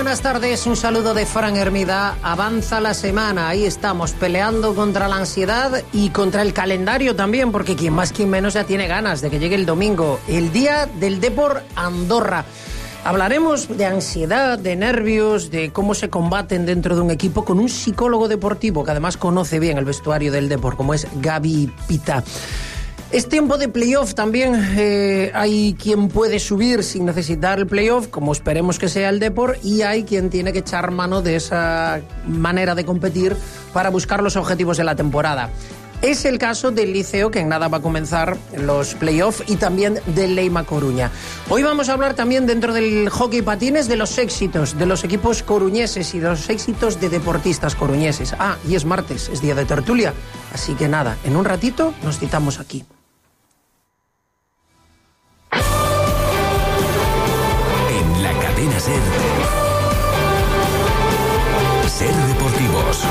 buenas tardes, un saludo de Fran Hermida. Avanza la semana, ahí estamos, peleando contra la ansiedad y contra el calendario también, porque quien más, quien menos ya tiene ganas de que llegue el domingo, el día del Depor Andorra. Hablaremos de ansiedad, de nervios, de cómo se combaten dentro de un equipo con un psicólogo deportivo que además conoce bien el vestuario del Depor, como es Gaby Pita. Es tiempo de playoff también, hay quien puede subir sin necesitar el playoff, como esperemos que sea el Depor, y hay quien tiene que echar mano de esa manera de competir para buscar los objetivos de la temporada. Es el caso del Liceo, que en nada va a comenzar los playoffs, y también del Leima Coruña. Hoy vamos a hablar también, dentro del hockey patines, de los éxitos de los equipos coruñeses y de los éxitos de deportistas coruñeses. Y es martes, es día de tertulia, así que nada, en un ratito nos citamos aquí. Ser Deportivos.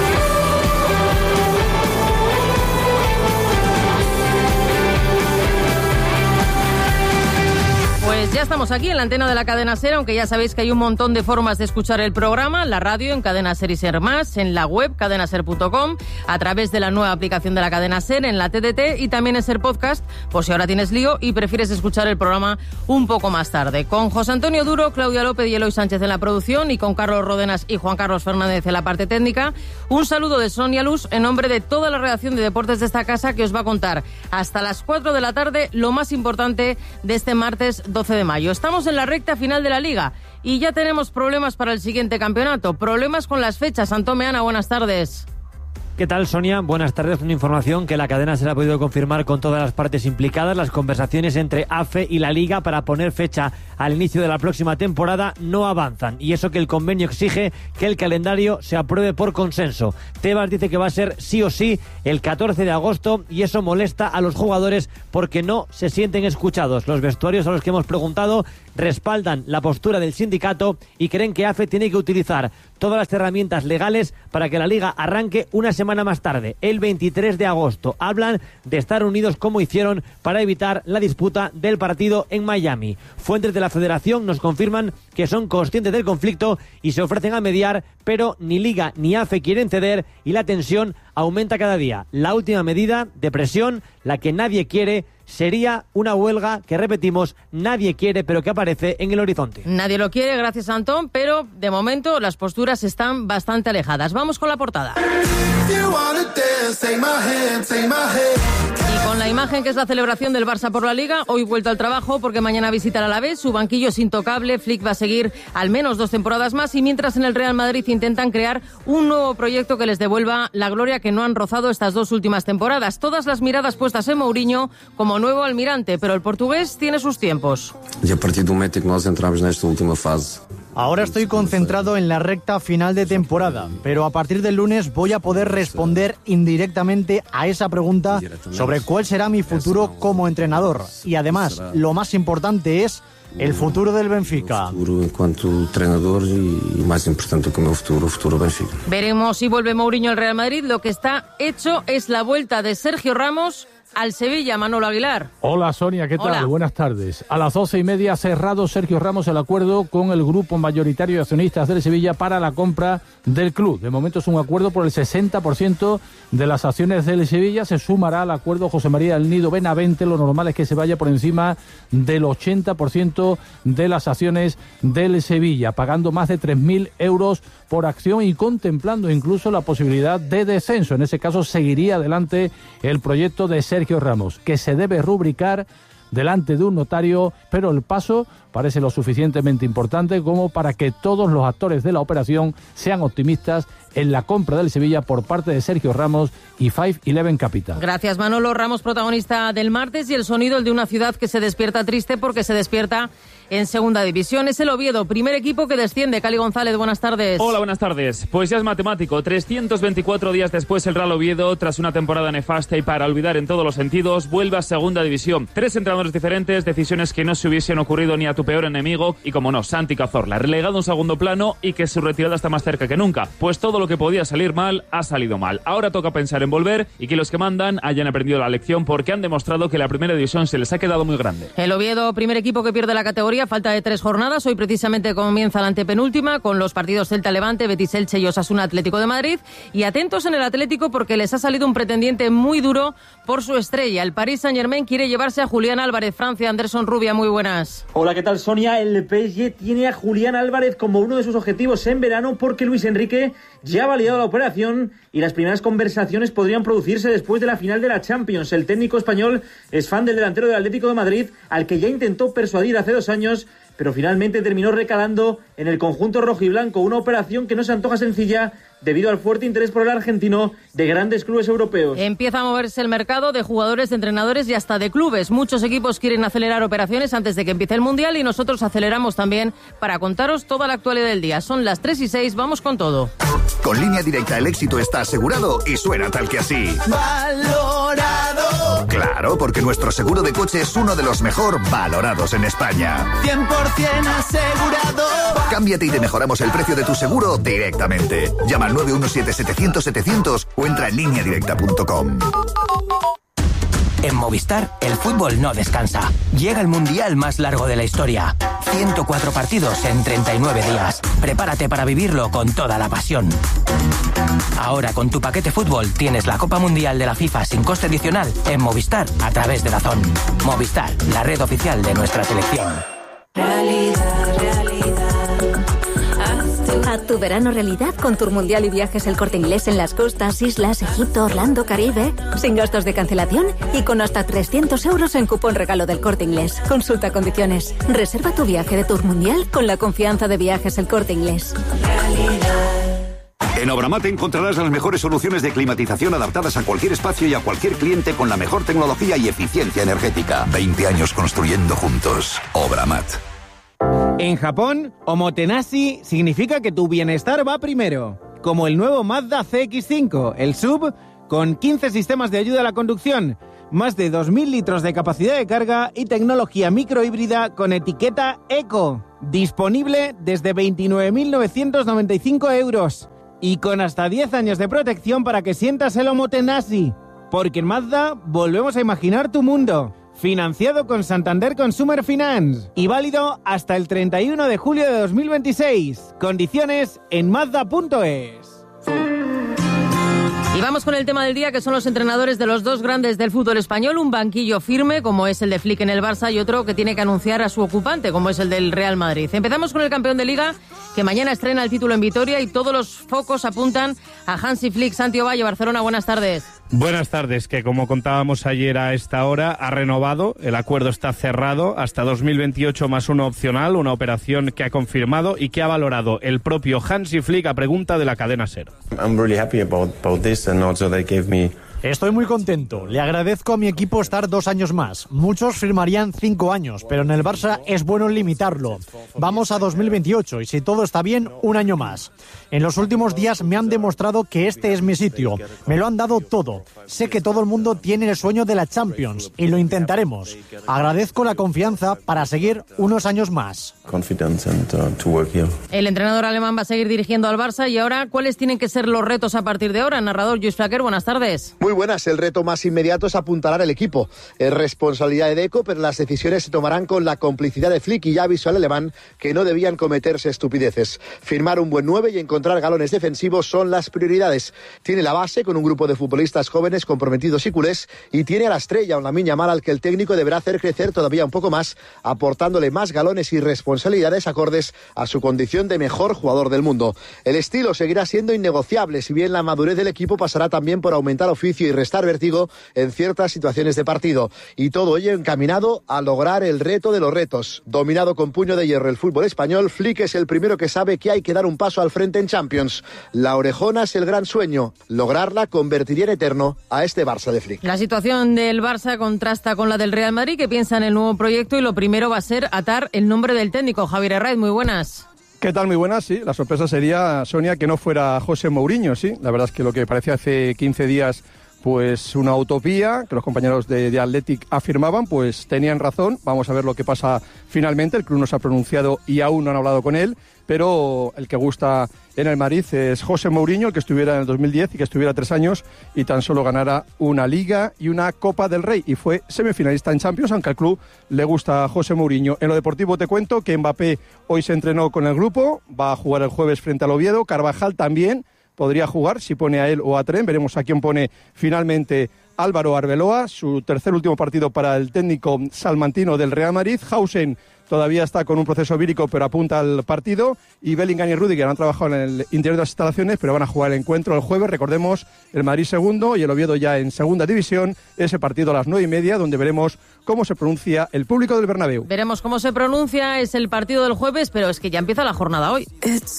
Pues ya estamos aquí en la antena de la Cadena SER, aunque ya sabéis que hay un montón de formas de escuchar el programa, en la radio, en Cadena SER y SER Más, en la web cadenaser.com, a través de la nueva aplicación de la Cadena SER, en la TDT y también en SER Podcast, por si ahora tienes lío y prefieres escuchar el programa un poco más tarde. Con José Antonio Duro, Claudia López y Eloy Sánchez en la producción y con Carlos Rodenas y Juan Carlos Fernández en la parte técnica. Un saludo de Sonia Luz en nombre de toda la redacción de deportes de esta casa, que os va a contar hasta las 4 de la tarde lo más importante de este martes 12 de mayo. Estamos en la recta final de la Liga y ya tenemos problemas para el siguiente campeonato. Problemas con las fechas. Antón Meana, buenas tardes. ¿Qué tal, Sonia? Buenas tardes. Una información que la cadena se la ha podido confirmar con todas las partes implicadas. Las conversaciones entre AFE y la Liga para poner fecha al inicio de la próxima temporada no avanzan. Y eso que el convenio exige que el calendario se apruebe por consenso. Tebas dice que va a ser sí o sí el 14 de agosto y eso molesta a los jugadores porque no se sienten escuchados. Los vestuarios a los que hemos preguntado respaldan la postura del sindicato y creen que AFE tiene que utilizar todas las herramientas legales para que la Liga arranque una semana más tarde, el 23 de agosto. Hablan de estar unidos como hicieron para evitar la disputa del partido en Miami. Fuentes de la Federación nos confirman que son conscientes del conflicto y se ofrecen a mediar, pero ni Liga ni AFE quieren ceder y la tensión aumenta cada día. La última medida de presión, la que nadie quiere, sería una huelga que, repetimos, nadie quiere, pero que aparece en el horizonte. Nadie lo quiere, gracias Antón, pero de momento las posturas están bastante alejadas. Vamos con la portada. Y con la imagen que es la celebración del Barça por la Liga, hoy vuelta al trabajo porque mañana visita al Alavés, su banquillo es intocable, Flick va a seguir al menos 2 temporadas más y mientras en el Real Madrid intentan crear un nuevo proyecto que les devuelva la gloria que no han rozado estas 2 últimas temporadas. Todas las miradas puestas en Mourinho como nuevo almirante, pero el portugués tiene sus tiempos. Y a partir del momento en que nos entramos en esta última fase. Ahora estoy concentrado en la recta final de temporada, pero a partir del lunes voy a poder responder indirectamente a esa pregunta sobre cuál será mi futuro como entrenador. Y además, lo más importante es el futuro del Benfica. En cuanto entrenador y más importante que el futuro Benfica. Veremos si vuelve Mourinho al Real Madrid. Lo que está hecho es la vuelta de Sergio Ramos al Sevilla. Manolo Aguilar. Hola Sonia, ¿qué tal? Hola. Buenas tardes. A las 12:30 ha cerrado Sergio Ramos el acuerdo con el grupo mayoritario de accionistas del Sevilla para la compra del club. De momento es un acuerdo por el 60% de las acciones del Sevilla. Se sumará al acuerdo José María del Nido Benavente. Lo normal es que se vaya por encima del 80% de las acciones del Sevilla, pagando más de 3.000 euros por acción y contemplando incluso la posibilidad de descenso. En ese caso seguiría adelante el proyecto de Sergio Ramos, que se debe rubricar delante de un notario, pero el paso parece lo suficientemente importante como para que todos los actores de la operación sean optimistas en la compra del Sevilla por parte de Sergio Ramos y 5-11 Capital. Gracias, Manolo. Ramos, protagonista del martes, y el sonido, el de una ciudad que se despierta triste porque se despierta en segunda división. Es el Oviedo, primer equipo que desciende. Cali González, buenas tardes. Hola, buenas tardes. Pues ya es matemático. 324 días después, el Real Oviedo, tras una temporada nefasta y para olvidar en todos los sentidos, vuelve a segunda división. 3 entrenadores diferentes, decisiones que no se hubiesen ocurrido ni a tu peor enemigo y, como no, Santi Cazorla, relegado a un segundo plano y que su retirada está más cerca que nunca. Pues todo lo que podía salir mal, ha salido mal. Ahora toca pensar en volver y que los que mandan hayan aprendido la lección, porque han demostrado que la primera división se les ha quedado muy grande. El Oviedo, primer equipo que pierde la categoría, falta de 3 jornadas. Hoy precisamente comienza la antepenúltima con los partidos Celta-Levante, Betis-Elche y Osasuna-Atlético de Madrid. Y atentos en el Atlético porque les ha salido un pretendiente muy duro por su estrella. El Paris Saint-Germain quiere llevarse a Julián Álvarez. Francia, Anderson Rubia, muy buenas. Hola, ¿qué tal, Sonia? El PSG tiene a Julián Álvarez como uno de sus objetivos en verano porque Luis Enrique ya ha validado la operación y las primeras conversaciones podrían producirse después de la final de la Champions. El técnico español es fan del delantero del Atlético de Madrid, al que ya intentó persuadir hace 2 años, pero finalmente terminó recalando en el conjunto rojiblanco, una operación que no se antoja sencilla debido al fuerte interés por el argentino de grandes clubes europeos. Empieza a moverse el mercado de jugadores, de entrenadores y hasta de clubes. Muchos equipos quieren acelerar operaciones antes de que empiece el Mundial y nosotros aceleramos también para contaros toda la actualidad del día. Son las 3:06, vamos con todo. Con Línea Directa el éxito está asegurado y suena tal que así. ¡Valorado! Claro, porque nuestro seguro de coche es uno de los mejor valorados en España. 100% asegurado. Cámbiate y te mejoramos el precio de tu seguro directamente. Llama al 917-700-700 o entra en lineadirecta.com. En Movistar, el fútbol no descansa. Llega el mundial más largo de la historia. 104 partidos en 39 días. Prepárate para vivirlo con toda la pasión. Ahora, con tu paquete fútbol, tienes la Copa Mundial de la FIFA sin coste adicional en Movistar a través de DAZN. Movistar, la red oficial de nuestra selección. Haz tu verano realidad con Tour Mundial y Viajes El Corte Inglés en las costas, islas, Egipto, Orlando, Caribe. Sin gastos de cancelación y con hasta 300 euros en cupón regalo del Corte Inglés. Consulta condiciones. Reserva tu viaje de Tour Mundial con la confianza de Viajes El Corte Inglés. En Obramat encontrarás las mejores soluciones de climatización adaptadas a cualquier espacio y a cualquier cliente con la mejor tecnología y eficiencia energética. 20 años construyendo juntos. Obramat. En Japón, omotenashi significa que tu bienestar va primero. Como el nuevo Mazda CX-5, el SUV, con 15 sistemas de ayuda a la conducción, más de 2.000 litros de capacidad de carga y tecnología microhíbrida con etiqueta Eco. Disponible desde 29.995 euros. Y con hasta 10 años de protección para que sientas el omotenashi. Porque en Mazda volvemos a imaginar tu mundo. Financiado con Santander Consumer Finance y válido hasta el 31 de julio de 2026. Condiciones en Mazda.es. Y vamos con el tema del día, que son los entrenadores de los 2 grandes del fútbol español. Un banquillo firme, como es el de Flick en el Barça, y otro que tiene que anunciar a su ocupante, como es el del Real Madrid. Empezamos con el campeón de Liga, que mañana estrena el título en Vitoria, y todos los focos apuntan a Hansi Flick. Santi Ovalle, Barcelona, buenas tardes. Buenas tardes, que como contábamos ayer a esta hora, ha renovado, el acuerdo está cerrado hasta 2028 más uno opcional, una operación que ha confirmado y que ha valorado el propio Hansi Flick a pregunta de la cadena SER. I'm really happy about this and also they gave me. Estoy muy contento. Le agradezco a mi equipo estar 2 años más. Muchos firmarían 5 años, pero en el Barça es bueno limitarlo. Vamos a 2028 y si todo está bien, 1 año más. En los últimos días me han demostrado que este es mi sitio. Me lo han dado todo. Sé que todo el mundo tiene el sueño de la Champions y lo intentaremos. Agradezco la confianza para seguir unos años más. El entrenador alemán va a seguir dirigiendo al Barça y ahora, ¿cuáles tienen que ser los retos a partir de ahora? Narrador Lluís Flaquer, buenas tardes. Muy buenas, el reto más inmediato es apuntalar el equipo. Es responsabilidad de Deco, pero las decisiones se tomarán con la complicidad de Flick y ya avisó al alemán que no debían cometerse estupideces. Firmar un buen 9 y encontrar galones defensivos son las prioridades. Tiene la base con un grupo de futbolistas jóvenes comprometidos y culés y tiene a la estrella, un Lamine Yamal, al que el técnico deberá hacer crecer todavía un poco más, aportándole más galones y responsabilidades acordes a su condición de mejor jugador del mundo. El estilo seguirá siendo innegociable, si bien la madurez del equipo pasará también por aumentar oficio y restar vértigo en ciertas situaciones de partido. Y todo ello encaminado a lograr el reto de los retos. Dominado con puño de hierro el fútbol español, Flick es el primero que sabe que hay que dar un paso al frente en Champions. La orejona es el gran sueño. Lograrla convertiría en eterno a este Barça de Flick. La situación del Barça contrasta con la del Real Madrid, que piensa en el nuevo proyecto, y lo primero va a ser atar el nombre del técnico. Javier Herraiz, muy buenas. ¿Qué tal? Muy buenas, sí. La sorpresa sería, Sonia, que no fuera José Mourinho, sí. La verdad es que lo que parecía hace 15 días pues una utopía, que los compañeros de Athletic afirmaban, pues tenían razón. Vamos a ver lo que pasa finalmente. El club no se ha pronunciado y aún no han hablado con él, pero el que gusta en el Madrid es José Mourinho, el que estuviera en el 2010 y que estuviera 3 años y tan solo ganara una Liga y una Copa del Rey, y fue semifinalista en Champions, aunque al club le gusta a José Mourinho. En lo deportivo te cuento que Mbappé hoy se entrenó con el grupo, va a jugar el jueves frente al Oviedo. Carvajal también podría jugar, si pone a él o a Trent. Veremos a quién pone finalmente Álvaro Arbeloa, su tercer último partido para el técnico salmantino del Real Madrid. Hausen todavía está con un proceso vírico, pero apunta al partido. Y Bellingham y Rüdiger han trabajado en el interior de las instalaciones, pero van a jugar el encuentro el jueves. Recordemos, el Madrid segundo y el Oviedo ya en segunda división. Ese partido a las 9:30, donde veremos cómo se pronuncia el público del Bernabéu. Veremos cómo se pronuncia. Es el partido del jueves, pero es que ya empieza la jornada hoy.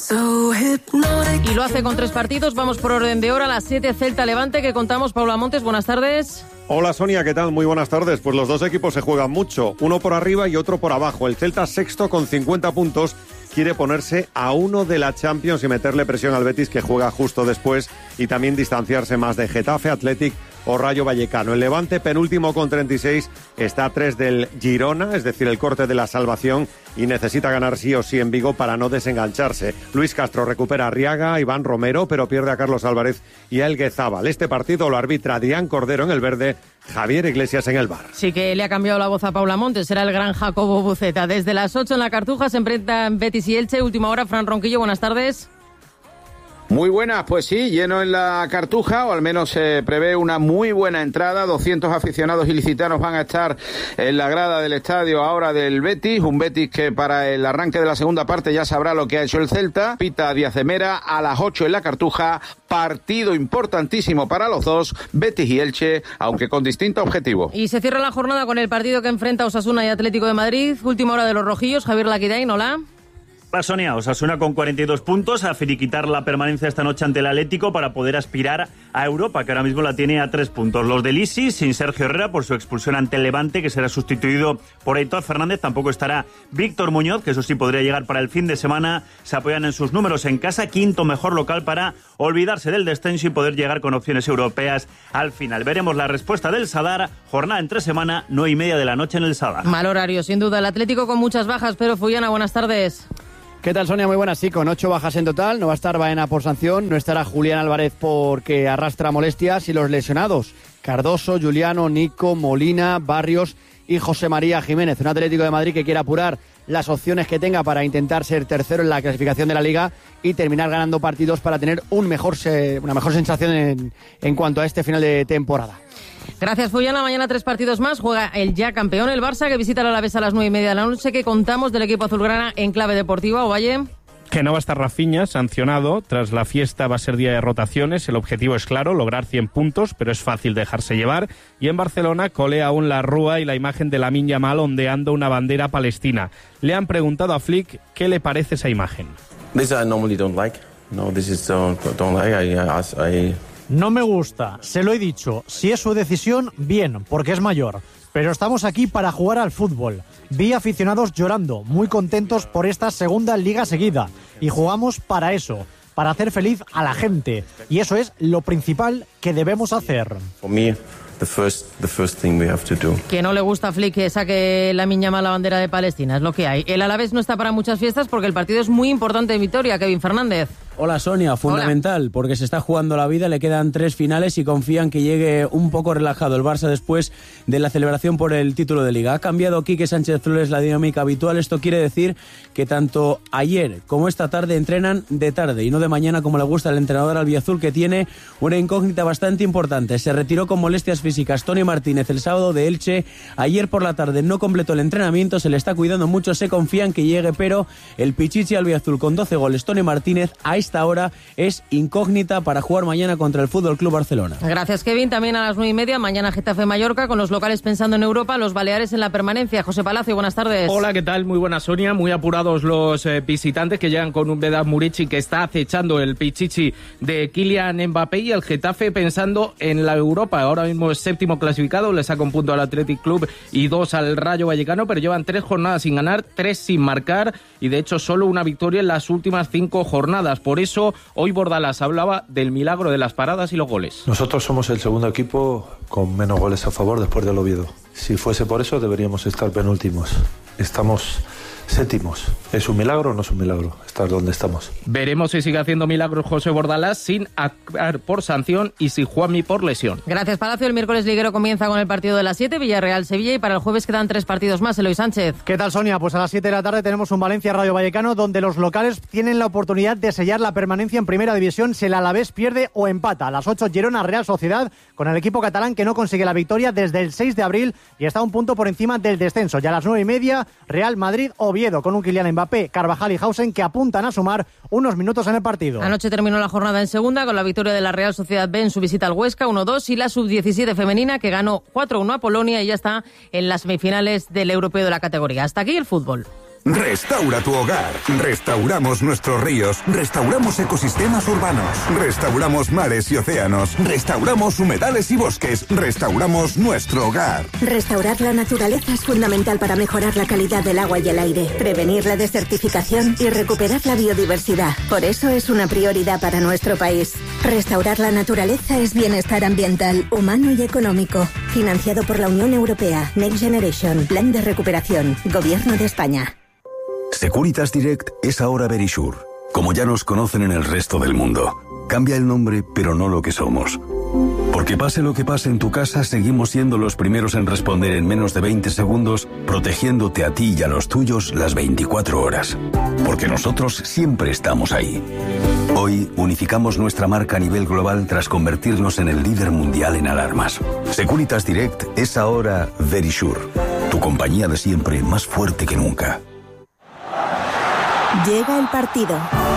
Y lo hace con 3 partidos. Vamos por orden de hora. A las 7, Celta-Levante, que contamos. Paula Montes, buenas tardes. Hola Sonia, ¿qué tal? Muy buenas tardes. Pues los dos equipos se juegan mucho, uno por arriba y otro por abajo. El Celta sexto con 50 puntos quiere ponerse a 1 de la Champions y meterle presión al Betis, que juega justo después, y también distanciarse más de Getafe, Athletic o Rayo Vallecano. El Levante, penúltimo con 36, está a 3 del Girona, es decir, el corte de la salvación, y necesita ganar sí o sí en Vigo para no desengancharse. Luis Castro recupera a Arriaga, a Iván Romero, pero pierde a Carlos Álvarez y a Elguezábal. Este partido lo arbitra Adrián Cordero en el verde, Javier Iglesias en el VAR. Sí que le ha cambiado la voz a Paula Montes, será el gran Jacobo Buceta. Desde las 8 en la Cartuja se enfrentan Betis y Elche. Última hora, Fran Ronquillo, buenas tardes. Muy buenas, pues sí, lleno en la Cartuja, o al menos se prevé una muy buena entrada. 200 aficionados ilicitanos van a estar en la grada del estadio ahora del Betis, un Betis que para el arranque de la segunda parte ya sabrá lo que ha hecho el Celta. Pita Díaz de Mera a las 8 en la Cartuja, partido importantísimo para los dos, Betis y Elche, aunque con distinto objetivo. Y se cierra la jornada con el partido que enfrenta Osasuna y Atlético de Madrid. Última hora de los rojillos, Javier Laquidain, hola. Hola Sonia, Osasuna con 42 puntos a finiquitar la permanencia esta noche ante el Atlético para poder aspirar a Europa, que ahora mismo la tiene a 3 puntos. Los del Isi, sin Sergio Herrera por su expulsión ante el Levante, que será sustituido por Aitor Fernández. Tampoco estará Víctor Muñoz, que eso sí podría llegar para el fin de semana. Se apoyan en sus números en casa, quinto mejor local para olvidarse del descenso y poder llegar con opciones europeas al final. Veremos la respuesta del Sadar, jornada entre semana, 9:30 de la noche en el Sadar. Mal horario, sin duda. El Atlético con muchas bajas, pero Fullana, buenas tardes. ¿Qué tal, Sonia? Muy buenas, sí, con 8 bajas en total. No va a estar Baena por sanción, no estará Julián Álvarez porque arrastra molestias, y los lesionados: Cardoso, Juliano, Nico, Molina, Barrios y José María Jiménez. Un Atlético de Madrid que quiere apurar las opciones que tenga para intentar ser tercero en la clasificación de la Liga y terminar ganando partidos para tener una mejor sensación en cuanto a este final de temporada. Gracias, Fullana. Mañana 3 partidos más. Juega el ya campeón, el Barça, que visita al Alavés a las 9:30 de la noche. ¿Qué contamos del equipo azulgrana en clave deportiva, Ovalle? Que no va a estar Rafinha, sancionado. Tras la fiesta va a ser día de rotaciones. El objetivo es claro, lograr 100 puntos, pero es fácil dejarse llevar. Y en Barcelona colea aún la rúa y la imagen de Lamine Yamal ondeando una bandera palestina. Le han preguntado a Flick qué le parece esa imagen. This I normally don't like. No, this is don't like. No me gusta, se lo he dicho. Si es su decisión, bien, porque es mayor. Pero estamos aquí para jugar al fútbol. Vi aficionados llorando, muy contentos por esta segunda liga seguida. Y jugamos para eso, para hacer feliz a la gente. Y eso es lo principal que debemos hacer. For me, the first thing we have to do. Que no le gusta a Flick que saque Lamine Yamal la bandera de Palestina, es lo que hay. El Alavés no está para muchas fiestas porque el partido es muy importante en Vitoria. Kevin Fernández. Hola Sonia, fundamental. Hola. Porque se está jugando la vida, le quedan 3 finales y confían que llegue un poco relajado el Barça después de la celebración por el título de Liga. Ha cambiado Quique Sánchez Flores la dinámica habitual. Esto quiere decir que tanto ayer como esta tarde entrenan de tarde y no de mañana, como le gusta al entrenador albiazul, que tiene una incógnita bastante importante. Se retiró con molestias físicas Tony Martínez el sábado de Elche. Ayer por la tarde no completó el entrenamiento, se le está cuidando mucho, se confía en que llegue, pero el pichichi albiazul con 12 goles, Tony Martínez, a esta hora es incógnita para jugar mañana contra el Fútbol Club Barcelona. Gracias, Kevin. También a las 9:30, mañana Getafe-Mallorca, con los locales pensando en Europa, los Baleares en la permanencia. José Palacio, buenas tardes. Hola, ¿qué tal? Muy buenas, Sonia. Muy apurados los visitantes, que llegan con un Vedat Murici que está acechando el pichichi de Kylian Mbappé, y el Getafe pensando en la Europa. Ahora mismo es 7º clasificado, le saca un punto al Athletic Club y 2 al Rayo Vallecano, pero llevan 3 jornadas sin ganar, 3 sin marcar, y de hecho solo una victoria en las últimas 5 jornadas. Por por eso hoy Bordalás hablaba del milagro de las paradas y los goles. Nosotros somos el segundo equipo con menos goles a favor después del Oviedo. Si fuese por eso deberíamos estar penúltimos. Estamos séptimos. ¿Es un milagro o no es un milagro estar donde estamos? Veremos si sigue haciendo milagros José Bordalás sin actuar por sanción y si Juanmi por lesión. Gracias, Palacio. El miércoles liguero comienza con el partido de las 7, Villarreal-Sevilla, y para el jueves quedan 3 partidos más. Eloy Sánchez. ¿Qué tal, Sonia? Pues a las 7 de la tarde tenemos un Valencia-Rayo Vallecano, donde los locales tienen la oportunidad de sellar la permanencia en Primera División si el Alavés pierde o empata. A las 8, Girona-Real Sociedad, con el equipo catalán que no consigue la victoria desde el 6 de abril y está un punto por encima del descenso. Ya a las 9:30, Real Madrid-Oviedo, con un Kylian Mbappé, Carvajal y Hausen que apuntan a sumar unos minutos en el partido. Anoche terminó la jornada en segunda con la victoria de la Real Sociedad B en su visita al Huesca 1-2 y la sub-17 femenina que ganó 4-1 a Polonia y ya está en las semifinales del europeo de la categoría. Hasta aquí el fútbol. Restaura tu hogar. Restauramos nuestros ríos. Restauramos ecosistemas urbanos. Restauramos mares y océanos. Restauramos humedales y bosques. Restauramos nuestro hogar. Restaurar la naturaleza es fundamental para mejorar la calidad del agua y el aire, prevenir la desertificación y recuperar la biodiversidad. Por eso es una prioridad para nuestro país. Restaurar la naturaleza es bienestar ambiental, humano y económico. Financiado por la Unión Europea. Next Generation. Plan de recuperación. Gobierno de España. Securitas Direct es ahora Verisure, como ya nos conocen en el resto del mundo. Cambia el nombre, pero no lo que somos. Porque pase lo que pase en tu casa, seguimos siendo los primeros en responder en menos de 20 segundos, protegiéndote a ti y a los tuyos las 24 horas. Porque nosotros siempre estamos ahí. Hoy unificamos nuestra marca a nivel global tras convertirnos en el líder mundial en alarmas. Securitas Direct es ahora Verisure, tu compañía de siempre más fuerte que nunca. Llega el partido.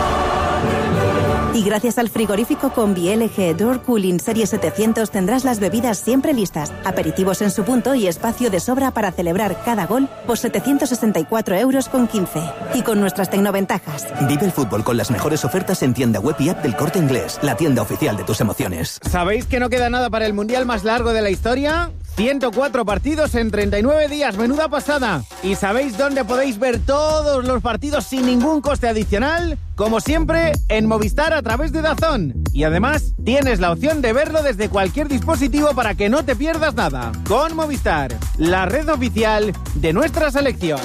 Y gracias al frigorífico Combi LG Door Cooling Serie 700 tendrás las bebidas siempre listas, aperitivos en su punto y espacio de sobra para celebrar cada gol por 764,15 €. Y con nuestras tecnoventajas. Vive el fútbol con las mejores ofertas en tienda web y app del Corte Inglés, la tienda oficial de tus emociones. ¿Sabéis que no queda nada para el mundial más largo de la historia? 104 partidos en 39 días, menuda pasada. ¿Y sabéis dónde podéis ver todos los partidos sin ningún coste adicional? Como siempre, en Movistar a través de DAZN. Y además, tienes la opción de verlo desde cualquier dispositivo para que no te pierdas nada. Con Movistar, la red oficial de nuestra selección.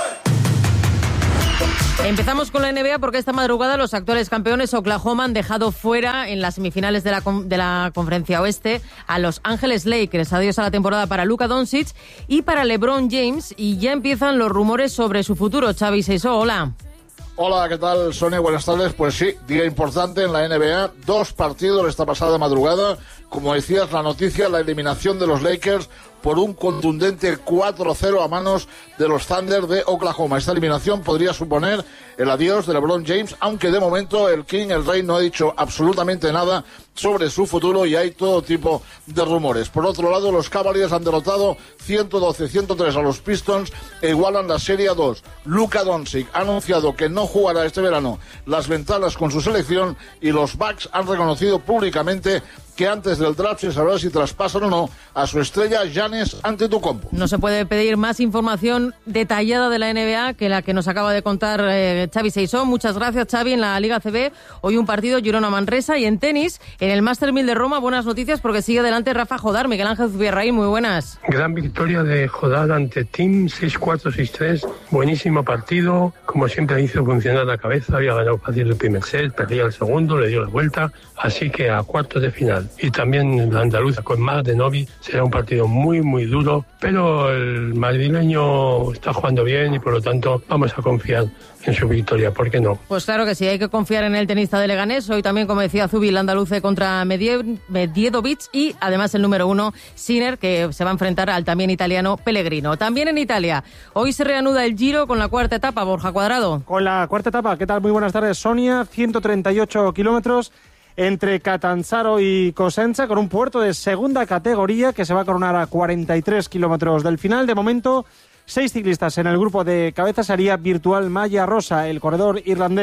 Empezamos con la NBA porque esta madrugada los actuales campeones Oklahoma han dejado fuera en las semifinales de la Conferencia Oeste a Los Ángeles Lakers. Adiós a la temporada para Luka Doncic y para LeBron James, y ya empiezan los rumores sobre su futuro. Xavi Seiso, hola. Hola, ¿qué tal, Sonia? Buenas tardes. Pues sí, día importante en la NBA. 2 partidos esta pasada madrugada. Como decías, la noticia, la eliminación de los Lakers por un contundente 4-0 a manos de los Thunder de Oklahoma. Esta eliminación podría suponer el adiós de LeBron James, aunque de momento el King, el Rey, no ha dicho absolutamente nada sobre su futuro y hay todo tipo de rumores. Por otro lado, los Cavaliers han derrotado 112-103 a los Pistons e igualan la Serie 2. Luka Doncic ha anunciado que no jugará este verano las ventanas con su selección y los Bucks han reconocido públicamente que antes del draft se sabrá si traspasan o no a su estrella Giannis Antetokounmpo. No se puede pedir más información detallada de la NBA que la que nos acaba de contar Xavi Seiso. Muchas gracias, Xavi. En la Liga CB, hoy un partido Girona-Manresa, y en tenis, en el Master 1000 de Roma, buenas noticias porque sigue adelante Rafa Jodar. Miguel Ángel Zubierraín, muy buenas. Gran victoria de Jodar ante Team, 6-4, 6-3. Buenísimo partido. Como siempre hizo funcionar la cabeza, había ganado fácil el primer set, perdía el segundo, le dio la vuelta, así que a cuartos de final. Y también la andaluza con más de Novi, será un partido muy muy duro, pero el madrileño está jugando bien y por lo tanto vamos a confiar en su victoria, ¿por qué no? Pues claro que sí, hay que confiar en el tenista de Leganés. Hoy también, como decía Zubi, el andaluce contra Medjedovic y además el número 1, Sinner, que se va a enfrentar al también italiano Pellegrino. También en Italia, hoy se reanuda el Giro con la cuarta etapa. Borja Cuadrado. Con la cuarta etapa, ¿qué tal? Muy buenas tardes, Sonia. 138 kilómetros entre Catanzaro y Cosenza, con un puerto de segunda categoría que se va a coronar a 43 kilómetros del final. De momento, 6 ciclistas en el grupo de cabeza sería virtual Maya Rosa. El corredor irlandés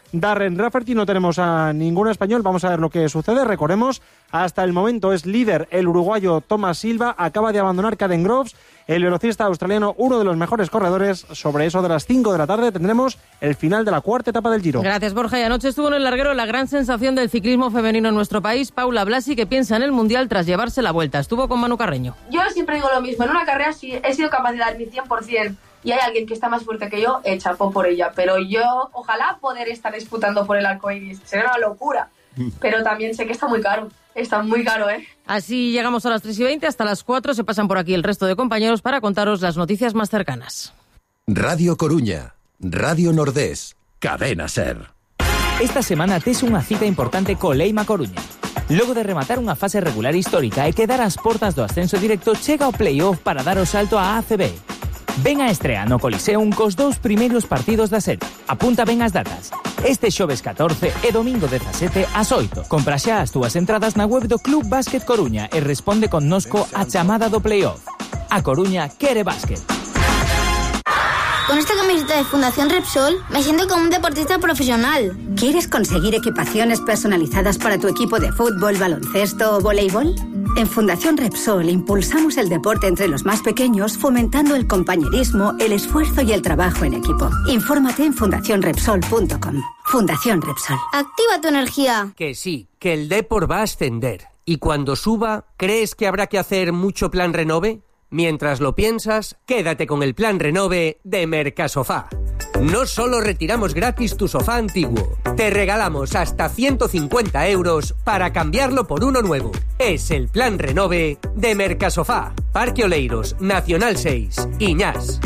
Darren Rafferty. No tenemos a ningún español. Vamos a ver lo que sucede. Recordemos, hasta el momento es líder el uruguayo Thomas Silva. Acaba de abandonar Caden Groves, el velocista australiano, uno de los mejores corredores. Sobre eso de las 5 de la tarde tendremos el final de la cuarta etapa del Giro. Gracias, Borja. Y anoche estuvo en el larguero la gran sensación del ciclismo femenino en nuestro país, Paula Blasi, que piensa en el Mundial tras llevarse la vuelta. Estuvo con Manu Carreño. Yo siempre digo lo mismo. En una carrera sí he sido capaz de dar mi 100%. Y hay alguien que está más fuerte que yo, chapó por ella. Pero yo, ojalá poder estar disputando por el arcoiris. Sería una locura. Pero también sé que está muy caro. Está muy caro, ¿eh? Así llegamos a las 3:20. Hasta las 4 se pasan por aquí el resto de compañeros para contaros las noticias más cercanas. Radio Coruña, Radio Nordés, Cadena Ser. Esta semana tes unha cita importante co Leima Coruña. Logo de rematar unha fase regular histórica e quedar ás portas do ascenso directo, chega o play-off para dar o salto á ACB. Ven a estrea no Coliseum cos 2 primeiros partidos da serie. Apunta ben as datas. Este xoves 14 e domingo 17 ás 8. Compra xa as túas entradas na web do Club Básquet Coruña e responde connosco a chamada do play-off. A Coruña quere básquet. Con esta camiseta de Fundación Repsol me siento como un deportista profesional. ¿Quieres conseguir equipaciones personalizadas para tu equipo de fútbol, baloncesto o voleibol? En Fundación Repsol impulsamos el deporte entre los más pequeños, fomentando el compañerismo, el esfuerzo y el trabajo en equipo. Infórmate en fundacionrepsol.com. Fundación Repsol. Activa tu energía. Que sí, que el Depor va a ascender. Y cuando suba, ¿crees que habrá que hacer mucho plan renove? Mientras lo piensas, quédate con el plan renove de Mercasofá. No solo retiramos gratis tu sofá antiguo, te regalamos hasta 150 euros para cambiarlo por uno nuevo. Es el plan renove de Mercasofá. Parque Oleiros, Nacional 6, Iñás.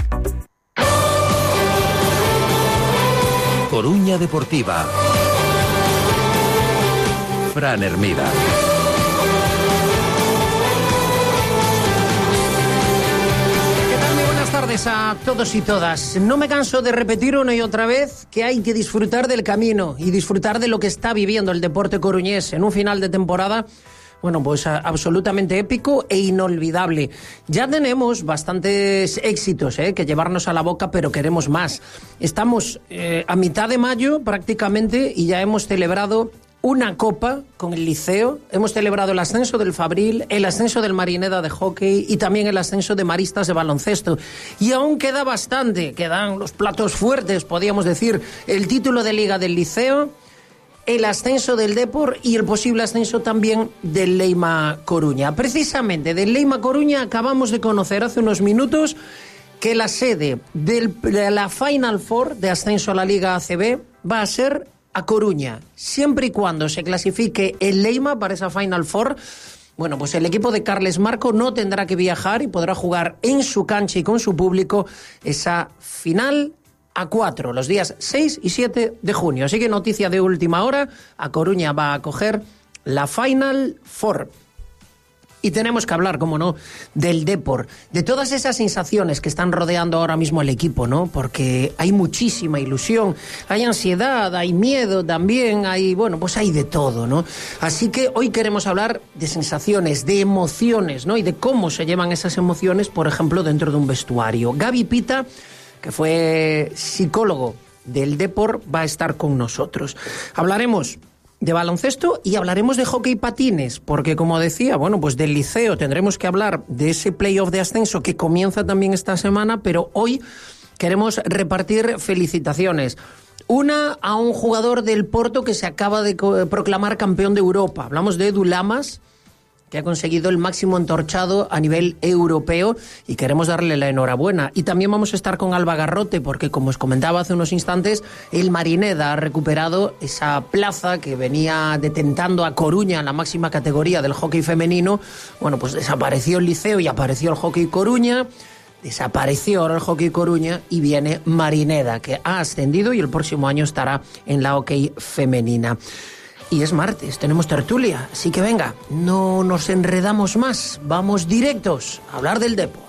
Coruña Deportiva. Fran Hermida. A todos y todas. No me canso de repetir una y otra vez que hay que disfrutar del camino y disfrutar de lo que está viviendo el deporte coruñés en un final de temporada, bueno, pues absolutamente épico e inolvidable. Ya tenemos bastantes éxitos que llevarnos a la boca, pero queremos más. Estamos a mitad de mayo prácticamente y ya hemos celebrado una copa con el Liceo, hemos celebrado el ascenso del Fabril, el ascenso del Marineda de hockey y también el ascenso de Maristas de baloncesto. Y aún queda bastante, quedan los platos fuertes, podríamos decir, el título de Liga del Liceo, el ascenso del Depor y el posible ascenso también del Leima Coruña. Precisamente del Leima Coruña acabamos de conocer hace unos minutos que la sede de la Final Four de ascenso a la Liga ACB va a ser a Coruña, siempre y cuando se clasifique el Leima para esa Final Four. Bueno, pues el equipo de Carles Marco no tendrá que viajar y podrá jugar en su cancha y con su público esa final a 4, los días 6 y 7 de junio. Así que noticia de última hora, a Coruña va a acoger la Final Four. Y tenemos que hablar, como no, del Depor, de todas esas sensaciones que están rodeando ahora mismo el equipo, ¿no? Porque hay muchísima ilusión, hay ansiedad, hay miedo también, pues hay de todo, ¿no? Así que hoy queremos hablar de sensaciones, de emociones, ¿no? Y de cómo se llevan esas emociones, por ejemplo, dentro de un vestuario. Gaby Pita, que fue psicólogo del Depor, va a estar con nosotros. Hablaremos de baloncesto y hablaremos de hockey patines, porque como decía, bueno, pues del Liceo tendremos que hablar de ese playoff de ascenso que comienza también esta semana, pero hoy queremos repartir felicitaciones. Una a un jugador del Porto que se acaba de proclamar campeón de Europa. Hablamos de Edu Lamas, que ha conseguido el máximo entorchado a nivel europeo y queremos darle la enhorabuena. Y también vamos a estar con Alba Garrote porque, como os comentaba hace unos instantes, el Marineda ha recuperado esa plaza que venía detentando a Coruña en la máxima categoría del hockey femenino. Bueno, pues desapareció el Liceo y apareció el hockey Coruña. Desapareció ahora el hockey Coruña y viene Marineda, que ha ascendido y el próximo año estará en la hockey femenina. Y es martes, tenemos tertulia, así que venga, no nos enredamos más, vamos directos a hablar del Depor.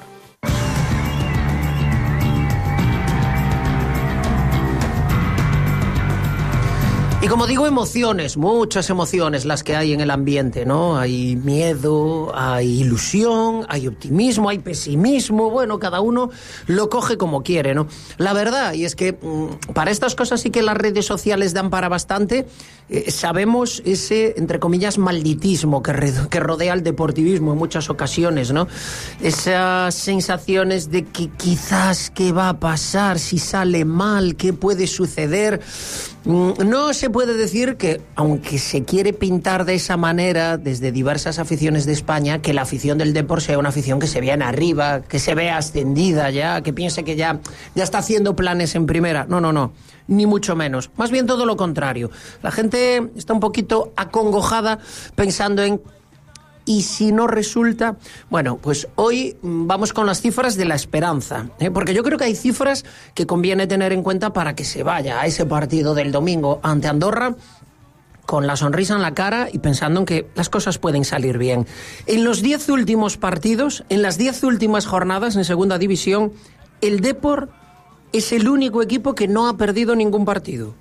Y como digo, emociones, muchas emociones las que hay en el ambiente, ¿no? Hay miedo, hay ilusión, hay optimismo, hay pesimismo, bueno, cada uno lo coge como quiere, ¿no? La verdad, y es que para estas cosas sí que las redes sociales dan para bastante. Sabemos ese, entre comillas, malditismo que rodea al deportivismo en muchas ocasiones, ¿no? Esas sensaciones de que quizás qué va a pasar si sale mal, qué puede suceder. No se puede decir que, aunque se quiere pintar de esa manera desde diversas aficiones de España, que la afición del Depor sea una afición que se viene arriba, que se vea ascendida ya, que piense que ya está haciendo planes en primera. No, ni mucho menos. Más bien todo lo contrario. La gente está un poquito acongojada pensando en ¿y si no resulta? Bueno, pues hoy vamos con las cifras de la esperanza, porque yo creo que hay cifras que conviene tener en cuenta para que se vaya a ese partido del domingo ante Andorra con la sonrisa en la cara y pensando en que las cosas pueden salir bien. En los 10 últimos partidos, en las 10 últimas jornadas en Segunda División, el Depor es el único equipo que no ha perdido ningún partido.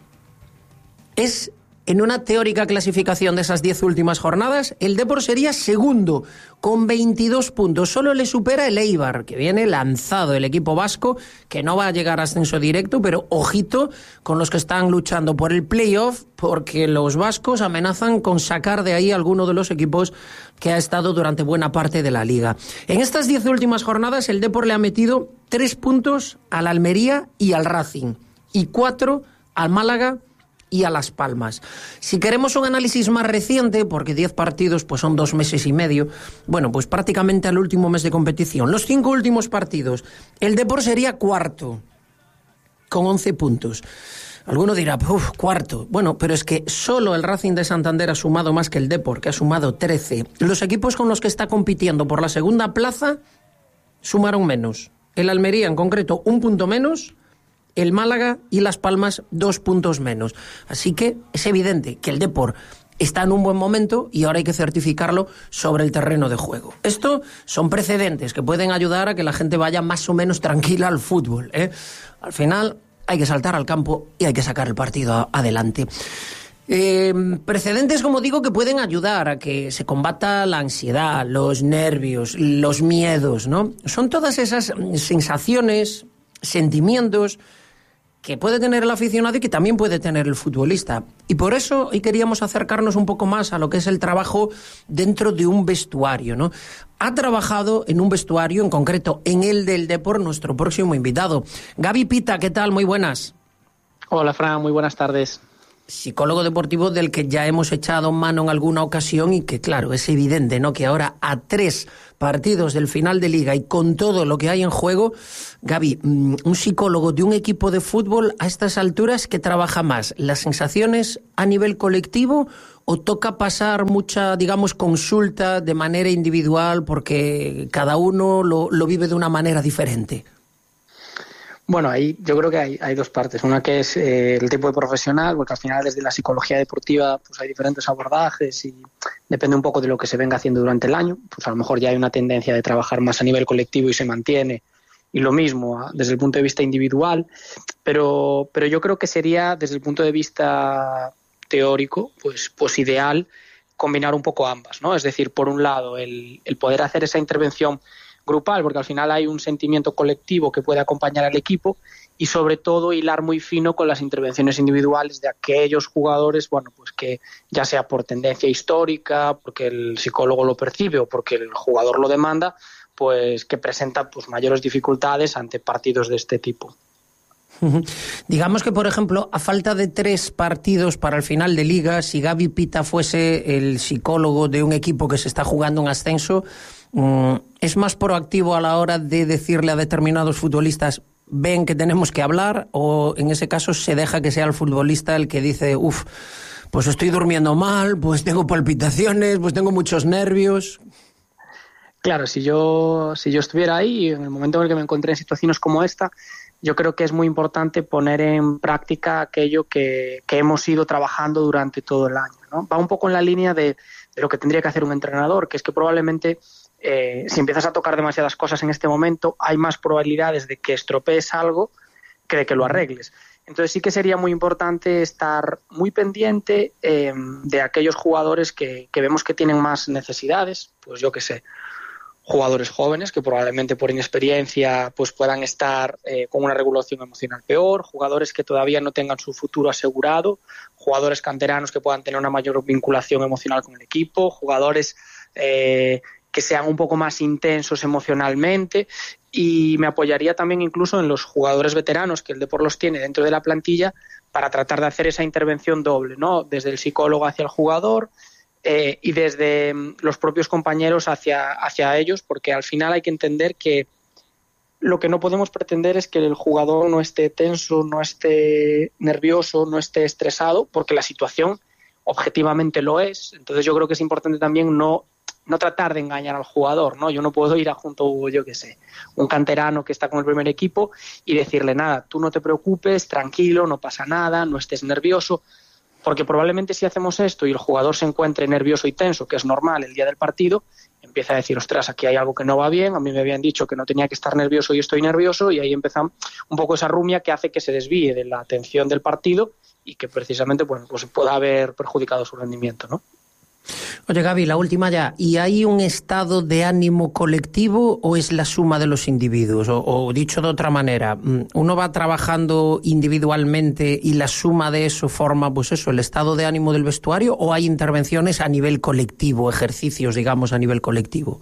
Es en una teórica clasificación de esas 10 últimas jornadas, el Depor sería segundo, con 22 puntos. Solo le supera el Eibar, que viene lanzado, el equipo vasco, que no va a llegar a ascenso directo, pero ojito con los que están luchando por el playoff, porque los vascos amenazan con sacar de ahí alguno de los equipos que ha estado durante buena parte de la liga. En estas 10 últimas jornadas, el Depor le ha metido 3 puntos al Almería y al Racing, y 4 al Málaga y a Las Palmas. Si queremos un análisis más reciente, porque 10 partidos pues son 2 meses y medio, bueno, pues prácticamente al último mes de competición, los 5 últimos partidos, el Depor sería cuarto, con 11 puntos. Alguno dirá, cuarto. Bueno, pero es que solo el Racing de Santander ha sumado más que el Depor, que ha sumado 13. Los equipos con los que está compitiendo por la segunda plaza sumaron menos. El Almería, en concreto, 1 punto menos. El Málaga y Las Palmas 2 puntos menos. Así que es evidente que el Depor está en un buen momento y ahora hay que certificarlo sobre el terreno de juego. Esto son precedentes que pueden ayudar a que la gente vaya más o menos tranquila al fútbol, ¿eh? Al final hay que saltar al campo y hay que sacar el partido adelante. Precedentes, como digo, que pueden ayudar a que se combata la ansiedad, los nervios, los miedos, ¿no? Son todas esas sensaciones, sentimientos que puede tener el aficionado y que también puede tener el futbolista. Y por eso hoy queríamos acercarnos un poco más a lo que es el trabajo dentro de un vestuario, ¿no? Ha trabajado en un vestuario, en concreto en el del Depor, nuestro próximo invitado. Gaby Pita, ¿qué tal? Muy buenas. Hola, Fran, muy buenas tardes. Psicólogo deportivo del que ya hemos echado mano en alguna ocasión y que, claro, es evidente, ¿no?, que ahora a 3 partidos del final de Liga y con todo lo que hay en juego, Gaby, un psicólogo de un equipo de fútbol a estas alturas, ¿qué trabaja más? ¿Las sensaciones a nivel colectivo o toca pasar mucha, digamos, consulta de manera individual porque cada uno lo vive de una manera diferente? Bueno, ahí yo creo que hay 2 partes. Una que es el tipo de profesional, porque al final desde la psicología deportiva pues hay diferentes abordajes y depende un poco de lo que se venga haciendo durante el año. Pues a lo mejor ya hay una tendencia de trabajar más a nivel colectivo y se mantiene, y lo mismo desde el punto de vista individual, pero yo creo que sería desde el punto de vista teórico pues ideal combinar un poco ambas, ¿no? Es decir, por un lado el poder hacer esa intervención grupal, porque al final hay un sentimiento colectivo que puede acompañar al equipo, y sobre todo hilar muy fino con las intervenciones individuales de aquellos jugadores, bueno, pues que ya sea por tendencia histórica, porque el psicólogo lo percibe o porque el jugador lo demanda, pues que presentan pues mayores dificultades ante partidos de este tipo. Digamos que, por ejemplo, a falta de 3 partidos para el final de Liga, si Gaby Pita fuese el psicólogo de un equipo que se está jugando un ascenso, ¿es más proactivo a la hora de decirle a determinados futbolistas ven que tenemos que hablar, o en ese caso se deja que sea el futbolista el que dice pues estoy durmiendo mal, pues tengo palpitaciones, pues tengo muchos nervios? Claro, si yo estuviera ahí, en el momento en el que me encontré en situaciones como esta, yo creo que es muy importante poner en práctica aquello que hemos ido trabajando durante todo el año, ¿no? Va un poco en la línea de lo que tendría que hacer un entrenador, que es que probablemente si empiezas a tocar demasiadas cosas en este momento, hay más probabilidades de que estropees algo que de que lo arregles. Entonces sí que sería muy importante estar muy pendiente de aquellos jugadores que vemos que tienen más necesidades, pues yo qué sé, jugadores jóvenes que probablemente por inexperiencia pues puedan estar con una regulación emocional peor, jugadores que todavía no tengan su futuro asegurado, jugadores canteranos que puedan tener una mayor vinculación emocional con el equipo, jugadores que sean un poco más intensos emocionalmente, y me apoyaría también incluso en los jugadores veteranos que el Depor los tiene dentro de la plantilla para tratar de hacer esa intervención doble, ¿no? Desde el psicólogo hacia el jugador y desde los propios compañeros hacia ellos, porque al final hay que entender que lo que no podemos pretender es que el jugador no esté tenso, no esté nervioso, no esté estresado, porque la situación objetivamente lo es. Entonces yo creo que es importante también no tratar de engañar al jugador, ¿no? Yo no puedo ir a junto, yo qué sé, un canterano que está con el primer equipo y decirle, nada, tú no te preocupes, tranquilo, no pasa nada, no estés nervioso, porque probablemente si hacemos esto y el jugador se encuentre nervioso y tenso, que es normal el día del partido, empieza a decir, ostras, aquí hay algo que no va bien, a mí me habían dicho que no tenía que estar nervioso y estoy nervioso, y ahí empieza un poco esa rumia que hace que se desvíe de la atención del partido y que precisamente pues pueda haber perjudicado su rendimiento, ¿no? Oye, Gaby, la última ya. ¿Y hay un estado de ánimo colectivo o es la suma de los individuos? O dicho de otra manera, ¿uno va trabajando individualmente y la suma de eso forma, pues eso, el estado de ánimo del vestuario, o hay intervenciones a nivel colectivo, ejercicios, digamos, a nivel colectivo?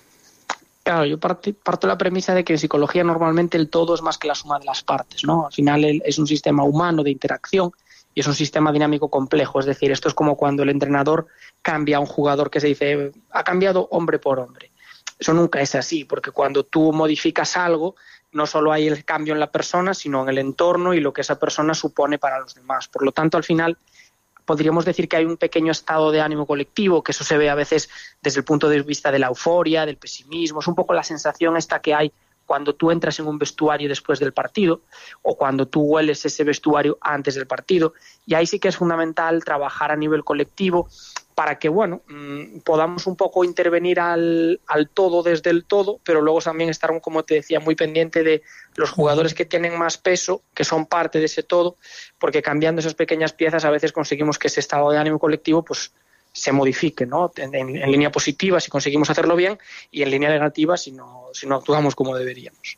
Claro, yo parto de la premisa de que en psicología normalmente el todo es más que la suma de las partes, ¿no? Al final es un sistema humano de interacción y es un sistema dinámico complejo. Es decir, esto es como cuando el entrenador cambia a un jugador que se dice ha cambiado hombre por hombre. Eso nunca es así, porque cuando tú modificas algo, no solo hay el cambio en la persona, sino en el entorno y lo que esa persona supone para los demás. Por lo tanto, al final, podríamos decir que hay un pequeño estado de ánimo colectivo, que eso se ve a veces desde el punto de vista de la euforia, del pesimismo. Es un poco la sensación esta que hay cuando tú entras en un vestuario después del partido o cuando tú hueles ese vestuario antes del partido. Y ahí sí que es fundamental trabajar a nivel colectivo para que, bueno, podamos un poco intervenir al todo desde el todo, pero luego también estar, como te decía, muy pendiente de los jugadores que tienen más peso, que son parte de ese todo, porque cambiando esas pequeñas piezas a veces conseguimos que ese estado de ánimo colectivo pues se modifique, ¿no? En línea positiva si conseguimos hacerlo bien, y en línea negativa si no actuamos como deberíamos.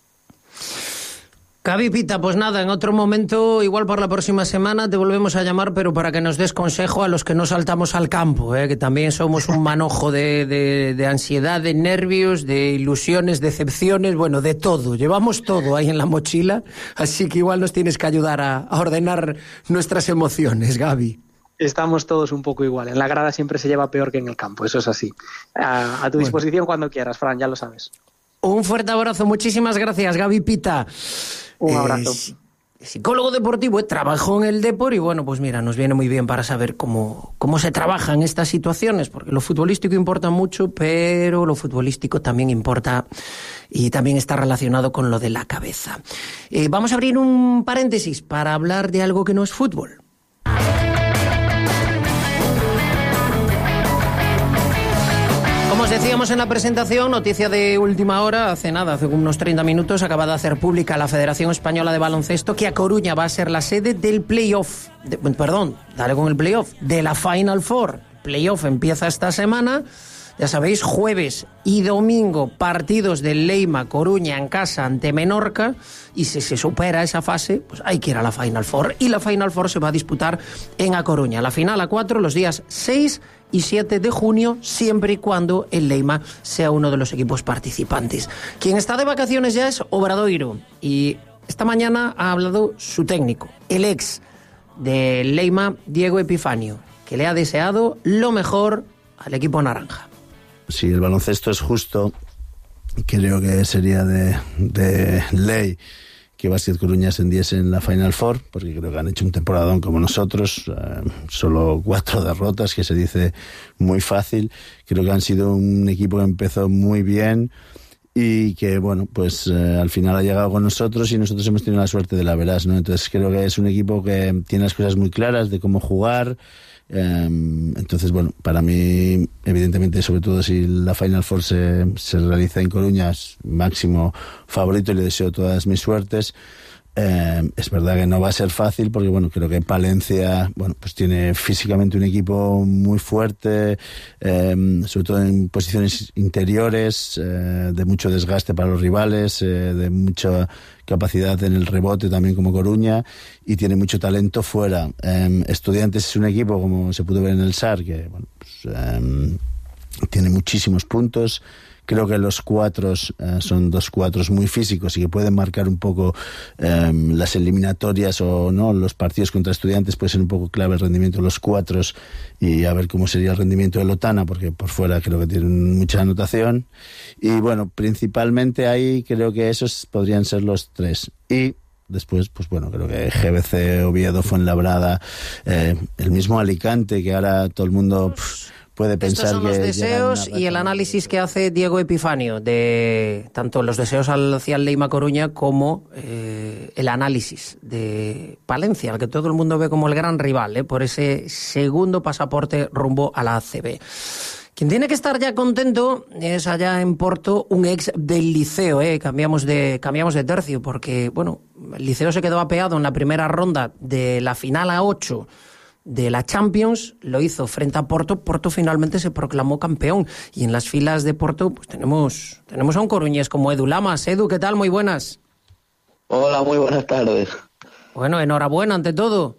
Gaby, Pita, pues nada, en otro momento, igual por la próxima semana, te volvemos a llamar, pero para que nos des consejo a los que no saltamos al campo, que también somos un manojo de ansiedad, de nervios, de ilusiones, decepciones, bueno, de todo. Llevamos todo ahí en la mochila, así que igual nos tienes que ayudar a ordenar nuestras emociones, Gaby. Estamos todos un poco igual. En la grada siempre se lleva peor que en el campo, eso es así. A tu disposición cuando quieras, Fran, ya lo sabes. Un fuerte abrazo, muchísimas gracias, Gaby Pita. Un abrazo. Psicólogo deportivo, trabajó en el Depor y bueno, pues mira, nos viene muy bien para saber cómo se trabaja en estas situaciones, porque lo futbolístico importa mucho, pero lo futbolístico también importa y también está relacionado con lo de la cabeza. Vamos a abrir un paréntesis para hablar de algo que no es fútbol. Como os decíamos en la presentación, noticia de última hora, hace unos 30 minutos, acaba de hacer pública la Federación Española de Baloncesto que A Coruña va a ser la sede del playoff, de la Final Four. Playoff empieza esta semana, ya sabéis, jueves y domingo, partidos del Leima Coruña en casa ante Menorca, y si se supera esa fase, pues hay que ir a la Final Four, y la Final Four se va a disputar en A Coruña. La final a 4 los días 6 y 7 de junio, siempre y cuando el Leima sea uno de los equipos participantes. Quien está de vacaciones ya es Obradoiro, y esta mañana ha hablado su técnico, el ex del Leima, Diego Epifanio, que le ha deseado lo mejor al equipo naranja. Si el baloncesto es justo, creo que sería de ley que Básquet Coruña ascendiese en la Final Four, porque creo que han hecho un temporadón como nosotros, solo 4 derrotas, que se dice muy fácil. Creo que han sido un equipo que empezó muy bien y que, bueno, pues al final ha llegado con nosotros y nosotros hemos tenido la suerte de la veras, ¿no? Entonces creo que es un equipo que tiene las cosas muy claras de cómo jugar. Entonces, bueno, para mí, evidentemente, sobre todo si la Final Four se realiza en Coruña, es máximo favorito y le deseo todas mis suertes. Es verdad que no va a ser fácil porque, bueno, creo que Palencia, bueno, pues tiene físicamente un equipo muy fuerte, sobre todo en posiciones interiores, de mucho desgaste para los rivales, de mucha capacidad en el rebote también como Coruña, y tiene mucho talento fuera. Estudiantes es un equipo, como se pudo ver en el SAR, que, bueno, pues, tiene muchísimos puntos. Creo que los cuatros son dos cuatros muy físicos y que pueden marcar un poco las eliminatorias o no, los partidos contra Estudiantes puede ser un poco clave el rendimiento de los cuatros, y a ver cómo sería el rendimiento de Lotana, porque por fuera creo que tienen mucha anotación. Y bueno, principalmente ahí creo que esos podrían ser los tres. Y después, pues bueno, creo que GBC, Oviedo, Fuenlabrada, el mismo Alicante, que ahora todo el mundo puede pensar. Estos son los deseos y el análisis que hace Diego Epifanio de tanto los deseos hacia el Leima Coruña como el análisis de Palencia, al que todo el mundo ve como el gran rival, por ese segundo pasaporte rumbo a la ACB. Quien tiene que estar ya contento es allá en Porto un ex del Liceo, cambiamos de tercio, porque bueno, el Liceo se quedó apeado en la primera ronda de la final a 8 de la Champions, lo hizo frente a Porto. Porto finalmente se proclamó campeón, y en las filas de Porto pues tenemos a un coruñés como Edu Lamas. Edu, ¿qué tal? Muy buenas. Hola, muy buenas tardes. Bueno, enhorabuena ante todo.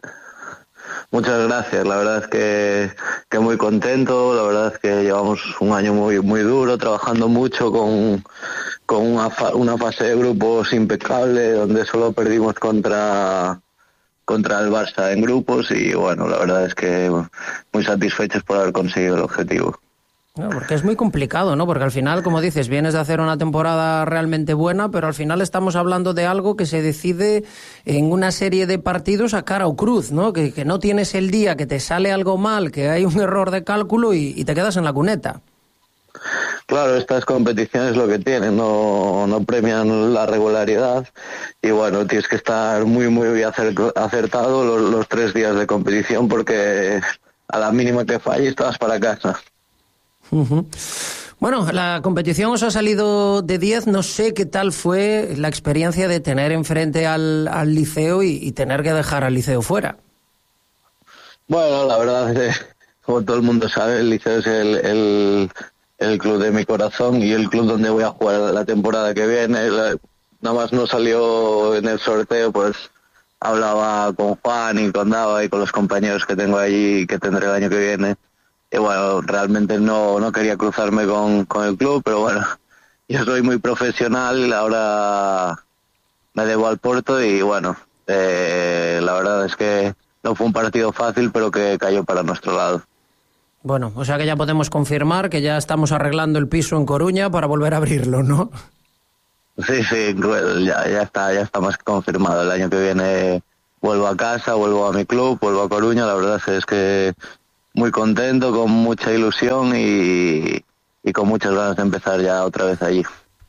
Muchas gracias, la verdad es que muy contento. La verdad es que llevamos un año muy duro, trabajando mucho con una fase de grupos impecable, donde solo perdimos contra el Barça en grupos, y bueno, la verdad es que muy satisfechos por haber conseguido el objetivo. No, porque es muy complicado, ¿no? Porque al final, como dices, vienes de hacer una temporada realmente buena, pero al final estamos hablando de algo que se decide en una serie de partidos a cara o cruz, ¿no? Que no tienes el día, que te sale algo mal, que hay un error de cálculo y te quedas en la cuneta. Claro, estas competiciones lo que tienen, no premian la regularidad, y bueno, tienes que estar muy acertado los 3 días de competición, porque a la mínima que falles te vas para casa. Uh-huh. Bueno, la competición os ha salido de 10, no sé qué tal fue la experiencia de tener enfrente al Liceo y tener que dejar al Liceo fuera. Bueno, la verdad es que, como todo el mundo sabe, el Liceo es el club de mi corazón y el club donde voy a jugar la temporada que viene. Nada más no salió en el sorteo, pues hablaba con Juan y con Dava y con los compañeros que tengo allí, que tendré el año que viene. Y bueno, realmente no quería cruzarme con el club, pero bueno, yo soy muy profesional, ahora me debo al Porto, y bueno, la verdad es que no fue un partido fácil, pero que cayó para nuestro lado. Bueno, o sea que ya podemos confirmar que ya estamos arreglando el piso en Coruña para volver a abrirlo, ¿no? Sí, ya está más que confirmado. El año que viene vuelvo a casa, vuelvo a mi club, vuelvo a Coruña. La verdad es que muy contento, con mucha ilusión y con muchas ganas de empezar ya otra vez allí.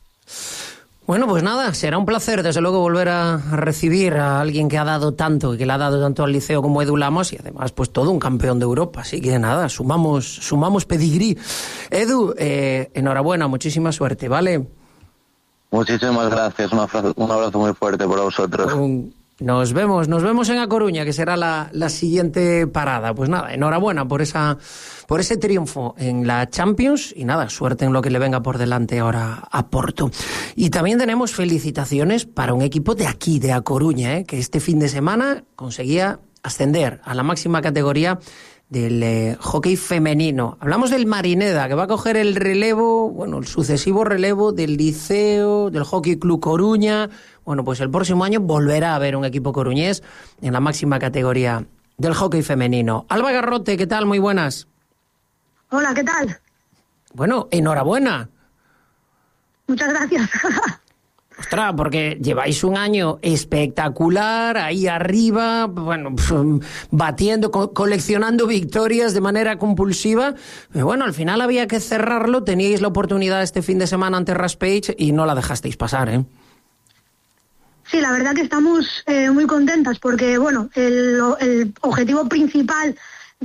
Bueno, pues nada, será un placer desde luego volver a recibir a alguien que ha dado tanto y que le ha dado tanto al Liceo como Edu Lamas, y además pues todo un campeón de Europa, así que nada, sumamos pedigrí. Edu, enhorabuena, muchísima suerte, ¿vale? Muchísimas gracias, un abrazo muy fuerte para vosotros. Nos vemos en A Coruña, que será la siguiente parada. Pues nada, enhorabuena por ese triunfo en la Champions, y nada, suerte en lo que le venga por delante ahora a Porto. Y también tenemos felicitaciones para un equipo de aquí, de A Coruña, que este fin de semana conseguía ascender a la máxima categoría del hockey femenino. Hablamos del Marineda, que va a coger el sucesivo relevo del Liceo, del Hockey Club Coruña. Bueno, pues el próximo año volverá a haber un equipo coruñés en la máxima categoría del hockey femenino. Alba Garrote, ¿qué tal? Muy buenas. Hola, ¿qué tal? Bueno, enhorabuena. Muchas gracias. Ostras, porque lleváis un año espectacular, ahí arriba, bueno, batiendo, coleccionando victorias de manera compulsiva. Pero bueno, al final había que cerrarlo, teníais la oportunidad este fin de semana ante Raspage y no la dejasteis pasar, ¿eh? Sí, la verdad que estamos muy contentas porque, bueno, el objetivo principal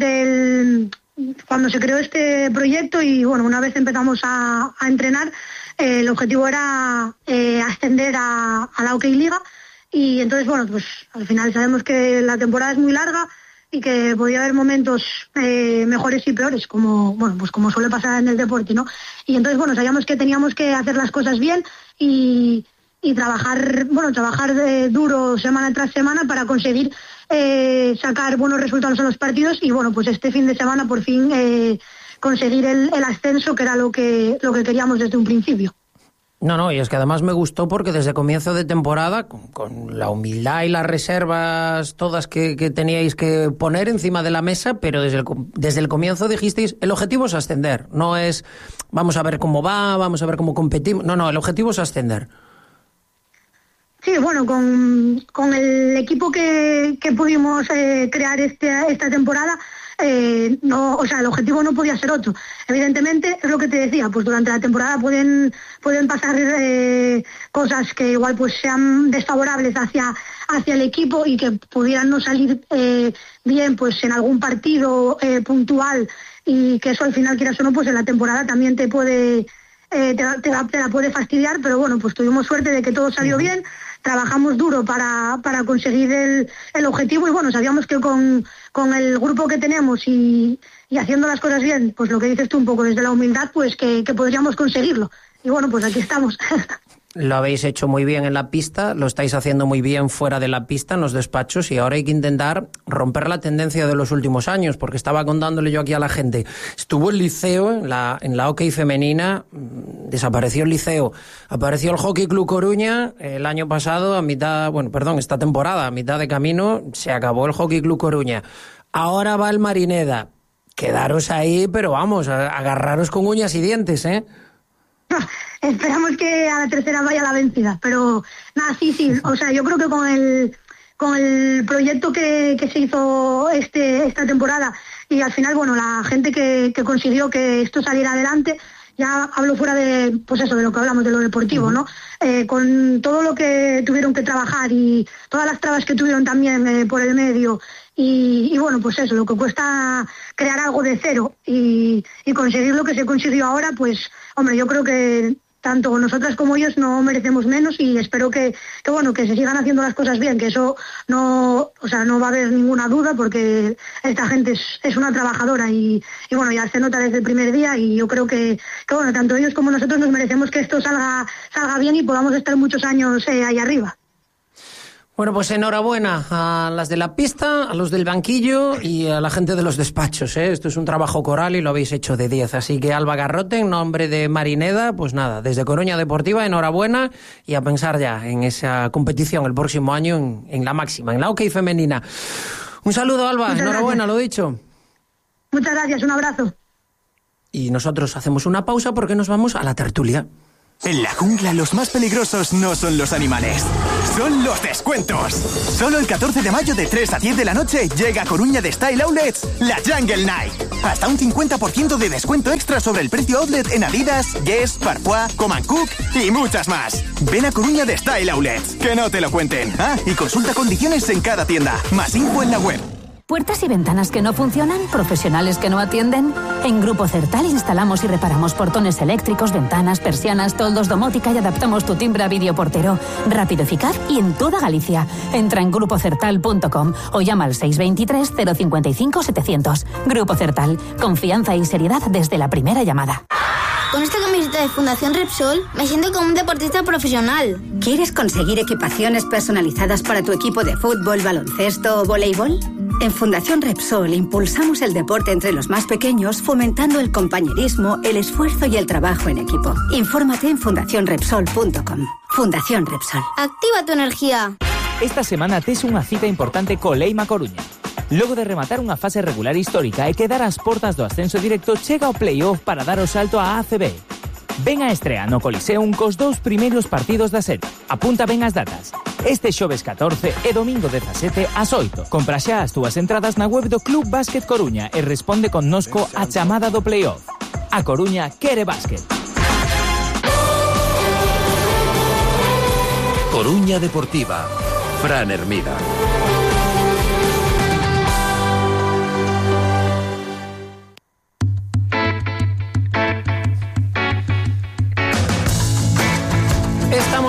cuando se creó este proyecto y, bueno, una vez empezamos a entrenar, el objetivo era ascender a la Hockey Liga, y entonces, bueno, pues al final sabemos que la temporada es muy larga y que podría haber momentos mejores y peores, como, bueno, pues como suele pasar en el deporte, ¿no? Y entonces, bueno, sabíamos que teníamos que hacer las cosas bien y trabajar duro semana tras semana para conseguir sacar buenos resultados en los partidos y, bueno, pues este fin de semana por fin conseguir el ascenso, que era lo que queríamos desde un principio. No, y es que además me gustó porque desde comienzo de temporada, con la humildad y las reservas todas que teníais que poner encima de la mesa, pero desde el comienzo dijisteis, el objetivo es ascender, no es vamos a ver cómo va, vamos a ver cómo competimos, no, el objetivo es ascender. Sí, bueno, con el equipo que pudimos crear esta temporada, no, o sea, el objetivo no podía ser otro. Evidentemente, es lo que te decía, pues durante la temporada pueden pasar cosas que igual pues sean desfavorables hacia el equipo y que pudieran no salir bien pues en algún partido puntual, y que eso al final, quieras o no, pues en la temporada también te la puede fastidiar, pero bueno, pues tuvimos suerte de que todo salió bien, trabajamos duro para conseguir el objetivo y bueno, sabíamos que con el grupo que tenemos y haciendo las cosas bien, pues lo que dices tú un poco desde la humildad, pues que podríamos conseguirlo. Y bueno, pues aquí estamos. Lo habéis hecho muy bien en la pista, lo estáis haciendo muy bien fuera de la pista, en los despachos, y ahora hay que intentar romper la tendencia de los últimos años, porque estaba contándole yo aquí a la gente. Estuvo el Liceo en la hockey femenina, desapareció el Liceo, apareció el Hockey Club Coruña el año pasado, esta temporada, a mitad de camino, se acabó el Hockey Club Coruña. Ahora va el Marineda. Quedaros ahí, pero vamos, agarraros con uñas y dientes, ¿eh? Esperamos que a la tercera vaya la vencida, pero nada, sí, o sea, yo creo que con el proyecto que se hizo esta temporada y al final, bueno, la gente que consiguió que esto saliera adelante, ya hablo fuera de, pues eso, de lo que hablamos, de lo deportivo, ¿no? Con todo lo que tuvieron que trabajar y todas las trabas que tuvieron también por el medio y bueno, pues eso, lo que cuesta crear algo de cero y conseguir lo que se consiguió ahora, pues, hombre, yo creo que tanto nosotras como ellos no merecemos menos y espero que se sigan haciendo las cosas bien, que eso no va a haber ninguna duda porque esta gente es una trabajadora y bueno, ya se nota desde el primer día y yo creo que bueno, tanto ellos como nosotros nos merecemos que esto salga bien y podamos estar muchos años ahí arriba. Bueno, pues enhorabuena a las de la pista, a los del banquillo y a la gente de los despachos, ¿eh? Esto es un trabajo coral y lo habéis hecho de 10. Así que Alba Garrote, en nombre de Marineda, pues nada, desde Coruña Deportiva, enhorabuena y a pensar ya en esa competición el próximo año en la máxima, en la hockey femenina. Un saludo, Alba, muchas enhorabuena, gracias. Lo dicho. Muchas gracias, un abrazo. Y nosotros hacemos una pausa porque nos vamos a la tertulia. En la jungla los más peligrosos no son los animales, son los descuentos. Solo el 14 de mayo de 3 a 10 de la noche llega a Coruña de Style Outlets la Jungle Night. Hasta un 50% de descuento extra sobre el precio outlet en Adidas, Guess, Parfois, Coman Cook y muchas más. Ven a Coruña de Style Outlets, que no te lo cuenten. Y consulta condiciones en cada tienda. Más info en la web. ¿Puertas y ventanas que no funcionan? ¿Profesionales que no atienden? En Grupo Certal instalamos y reparamos portones eléctricos, ventanas, persianas, toldos, domótica y adaptamos tu timbre a videoportero. Rápido, eficaz y en toda Galicia. Entra en grupocertal.com o llama al 623 055 700. Grupo Certal. Confianza y seriedad desde la primera llamada. Con esta camiseta de Fundación Repsol me siento como un deportista profesional. ¿Quieres conseguir equipaciones personalizadas para tu equipo de fútbol, baloncesto o voleibol? En Fundación Repsol impulsamos el deporte entre los más pequeños, fomentando el compañerismo, el esfuerzo y el trabajo en equipo. Infórmate en fundacionrepsol.com. Fundación Repsol. Activa tu energía. Esta semana tes unha cita importante co Leima Coruña. Logo de rematar unha fase regular histórica e quedar ás portas do ascenso directo, chega o play-off para dar o salto á ACB. Ven a estrea no Coliseum cos 2 primeiros partidos da serie. Apunta ben as datas. Este xoves 14 e domingo 17 ás 8. Compra xa as túas entradas na web do Club Básquet Coruña e responde connosco a chamada do play-off. A Coruña quere básquet. Coruña Deportiva. Fran Hermida. Estamos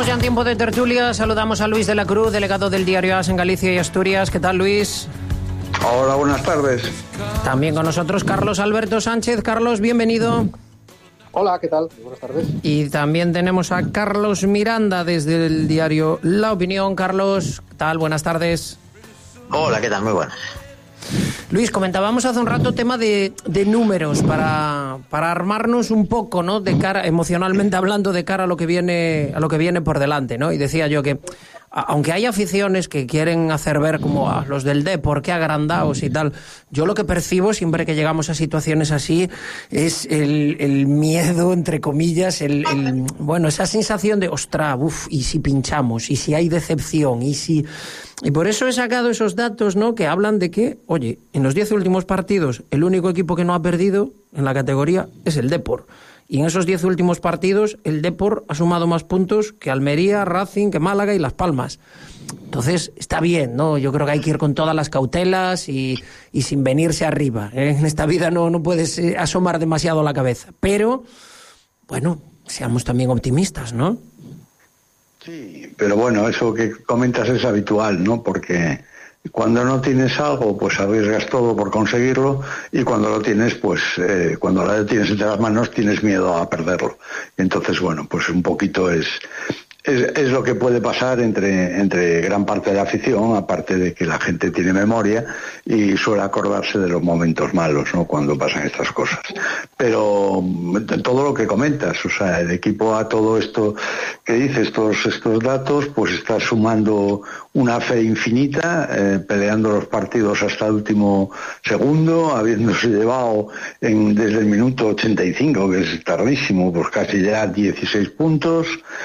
ya en tiempo de tertulia. Saludamos a Luis de la Cruz, delegado del diario AS en Galicia y Asturias. ¿Qué tal, Luis? Hola, buenas tardes. También con nosotros Carlos Alberto Sánchez. Carlos, bienvenido. Hola, ¿qué tal? Buenas tardes. Y también tenemos a Carlos Miranda desde el diario La Opinión. Carlos, ¿qué tal? Buenas tardes. Hola, ¿qué tal? Muy buenas. Luis, comentábamos hace un rato tema de números para armarnos un poco, ¿no? De cara, emocionalmente hablando, de cara a lo que viene por delante, ¿no? Y decía yo que aunque hay aficiones que quieren hacer ver como a los del Depor, qué agrandados y tal, yo lo que percibo siempre que llegamos a situaciones así es el miedo, entre comillas, bueno, esa sensación de, ostras, y si pinchamos, y si hay decepción, y por eso he sacado esos datos, ¿no? Que hablan de que, oye, en los 10 últimos partidos, el único equipo que no ha perdido en la categoría es el Depor. Y en esos 10 últimos partidos, el Depor ha sumado más puntos que Almería, Racing, que Málaga y Las Palmas. Entonces, está bien, ¿no? Yo creo que hay que ir con todas las cautelas y sin venirse arriba, ¿eh? En esta vida no puedes asomar demasiado la cabeza. Pero, bueno, seamos también optimistas, ¿no? Sí, pero bueno, eso que comentas es habitual, ¿no? Porque cuando no tienes algo, pues arriesgas todo por conseguirlo, y cuando lo tienes, pues cuando lo tienes entre las manos, tienes miedo a perderlo. Entonces, bueno, pues un poquito es lo que puede pasar entre gran parte de la afición, aparte de que la gente tiene memoria y suele acordarse de los momentos malos, ¿no? Cuando pasan estas cosas. Pero todo lo que comentas, o sea, el equipo a todo esto que dices, todos estos datos, pues está sumando una fe infinita, peleando los partidos hasta el último segundo, habiéndose llevado desde el minuto 85, que es tardísimo, pues casi ya 16 puntos.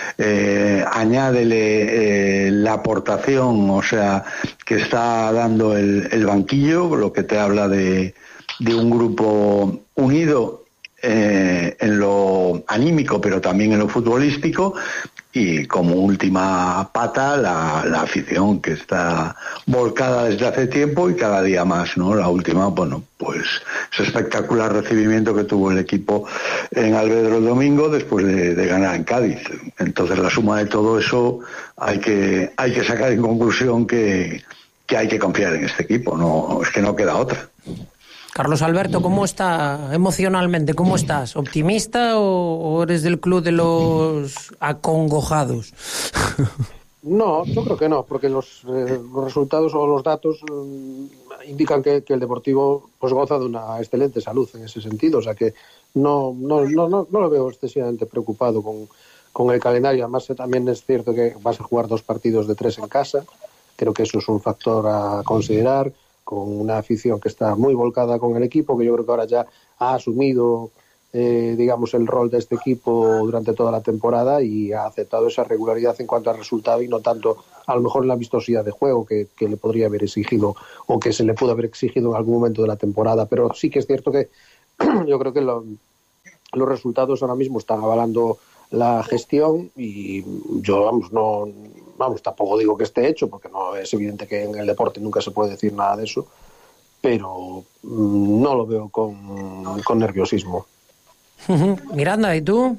Añádele la aportación, o sea, que está dando el banquillo, lo que te habla de un grupo unido en lo anímico, pero también en lo futbolístico, y como última pata la afición, que está volcada desde hace tiempo y cada día más, ¿no? La última, bueno, pues ese espectacular recibimiento que tuvo el equipo en Alvedro el domingo después de ganar en Cádiz. Entonces, la suma de todo eso, hay que sacar en conclusión que hay que confiar en este equipo, no es que no queda otra. Carlos Alberto, ¿cómo está emocionalmente? ¿Cómo estás? ¿Optimista o eres del club de los acongojados? No, yo creo que no, porque los resultados o los datos indican que el Deportivo pues goza de una excelente salud en ese sentido, o sea que no lo veo excesivamente preocupado con el calendario. Además, también es cierto que vas a jugar 2 partidos de 3 en casa, creo que eso es un factor a considerar, con una afición que está muy volcada con el equipo, que yo creo que ahora ya ha asumido digamos, el rol de este equipo durante toda la temporada y ha aceptado esa regularidad en cuanto al resultado y no tanto a lo mejor en la vistosidad de juego que le podría haber exigido o que se le pudo haber exigido en algún momento de la temporada. Pero sí que es cierto que yo creo que los resultados ahora mismo están avalando la gestión y yo, tampoco digo que esté hecho, porque no es evidente que en el deporte nunca se puede decir nada de eso, pero no lo veo con nerviosismo. Miranda, ¿y tú?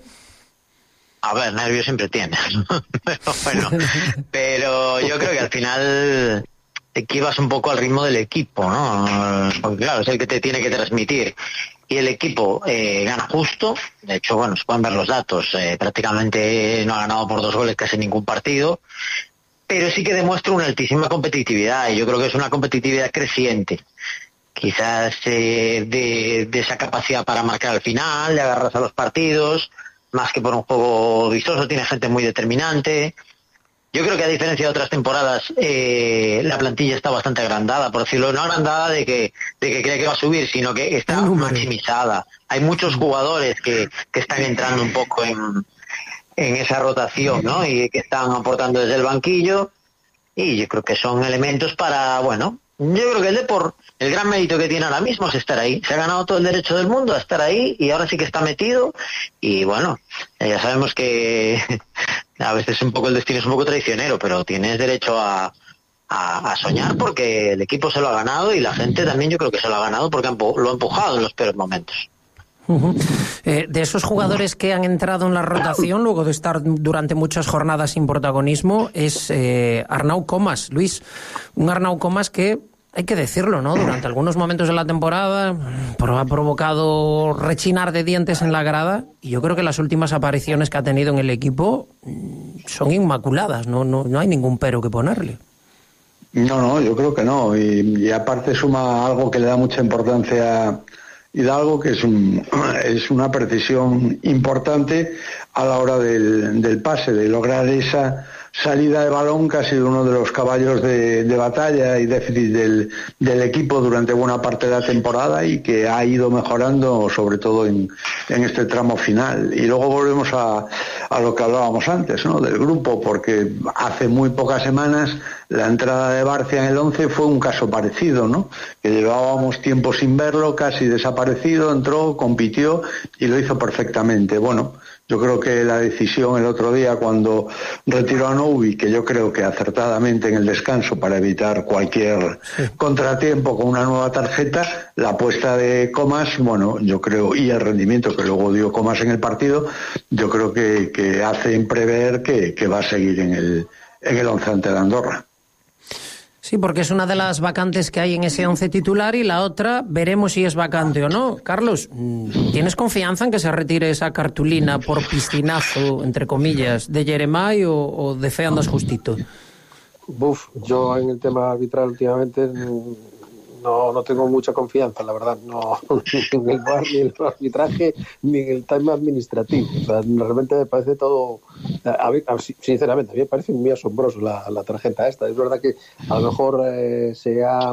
A ver, nervios siempre tienes, pero bueno, pero yo creo que al final te equivas un poco al ritmo del equipo, ¿no? Porque claro, es el que te tiene que transmitir. Y el equipo gana justo, de hecho, bueno, se pueden ver los datos, prácticamente no ha ganado por 2 goles casi ningún partido, pero sí que demuestra una altísima competitividad, y yo creo que es una competitividad creciente. Quizás de esa capacidad para marcar al final, de agarrarse a los partidos, más que por un juego vistoso, tiene gente muy determinante. Yo creo que a diferencia de otras temporadas, la plantilla está bastante agrandada, por decirlo, no agrandada de que cree que va a subir, sino que está maximizada. Hay muchos jugadores que están entrando un poco en esa rotación, ¿no? Y que están aportando desde el banquillo, y yo creo que son elementos para, bueno, yo creo que el Depor, el gran mérito que tiene ahora mismo es estar ahí. Se ha ganado todo el derecho del mundo a estar ahí y ahora sí que está metido. Y bueno, ya sabemos que a veces el destino es un poco traicionero, pero tienes derecho a soñar porque el equipo se lo ha ganado y la gente también yo creo que se lo ha ganado porque lo ha empujado en los peores momentos. De esos jugadores que han entrado en la rotación luego de estar durante muchas jornadas sin protagonismo es Arnau Comas. Luis, un Arnau Comas que, hay que decirlo, ¿no? Durante algunos momentos de la temporada ha provocado rechinar de dientes en la grada, y yo creo que las últimas apariciones que ha tenido en el equipo son inmaculadas, no hay ningún pero que ponerle. No, yo creo que no, y aparte suma algo que le da mucha importancia a Hidalgo, que es una precisión importante a la hora del pase, de lograr esa salida de balón, que ha sido uno de los caballos de batalla y déficit del equipo durante buena parte de la temporada, y que ha ido mejorando sobre todo en este tramo final. Y luego volvemos a lo que hablábamos antes, ¿no? Del grupo, porque hace muy pocas semanas la entrada de Barcia en el 11 fue un caso parecido, ¿no? Que llevábamos tiempo sin verlo, casi desaparecido, entró, compitió y lo hizo perfectamente. Bueno, yo creo que la decisión el otro día cuando retiró a Noubi, que yo creo que acertadamente en el descanso para evitar cualquier contratiempo con una nueva tarjeta, la apuesta de Comas, bueno, yo creo, y el rendimiento que luego dio Comas en el partido, yo creo que hacen prever que va a seguir en el 11 ante la Andorra. Sí, porque es una de las vacantes que hay en ese 11 titular, y la otra veremos si es vacante o no. Carlos, ¿tienes confianza en que se retire esa cartulina por piscinazo, entre comillas, de Jeremai, o de fe andas justito? Yo en el tema arbitral últimamente no tengo mucha confianza, la verdad, no en el VAR, ni en el arbitraje, ni en el tema administrativo. O sea, realmente me parece todo, sinceramente, a mí me parece muy asombroso la tarjeta esta. Es verdad que a lo mejor se ha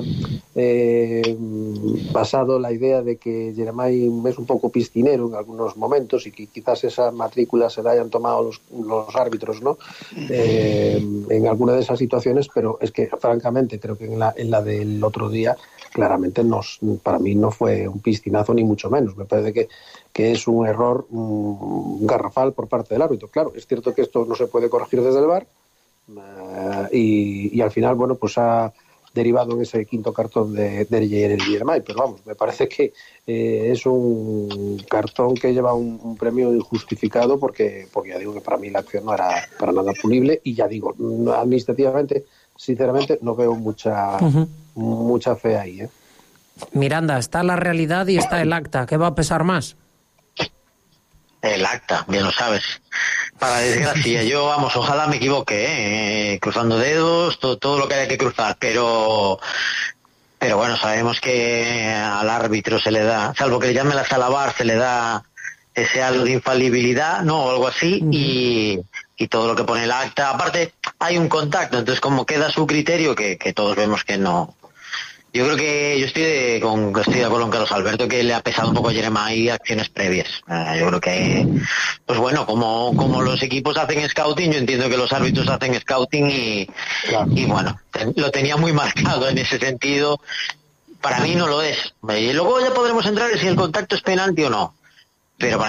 pasado la idea de que Jeremai es un poco piscinero en algunos momentos, y que quizás esa matrícula se la hayan tomado los árbitros, ¿no? En alguna de esas situaciones, pero es que francamente creo que en la del otro día claramente para mí no fue un piscinazo, ni mucho menos. Me parece que es un error garrafal por parte del árbitro. Claro, es cierto que esto no se puede corregir desde el VAR, y al final, bueno, pues ha derivado en ese quinto cartón de Jeremai, pero vamos, me parece que es un cartón que lleva un premio injustificado, porque ya digo que para mí la acción no era para nada punible, y ya digo, administrativamente, sinceramente, no veo mucha fe ahí, ¿eh? Miranda, está la realidad y está el acta. ¿Qué va a pesar más? El acta, bien lo sabes. Para desgracia, yo, vamos, ojalá me equivoque, cruzando dedos, todo lo que haya que cruzar, pero bueno, sabemos que al árbitro se le da, salvo que le llame la sala VAR, se le da ese algo de infalibilidad, ¿no? O algo así, y todo lo que pone el acta. Aparte, hay un contacto, entonces como queda su criterio, que todos vemos que no. Yo creo que yo estoy de acuerdo con Carlos Alberto, que le ha pesado un poco a Jeremai acciones previas. Yo creo que, pues bueno, como los equipos hacen scouting, yo entiendo que los árbitros hacen scouting y bueno, lo tenía muy marcado en ese sentido. Para mí no lo es. Y luego ya podremos entrar en si el contacto es penalti o no. Pero para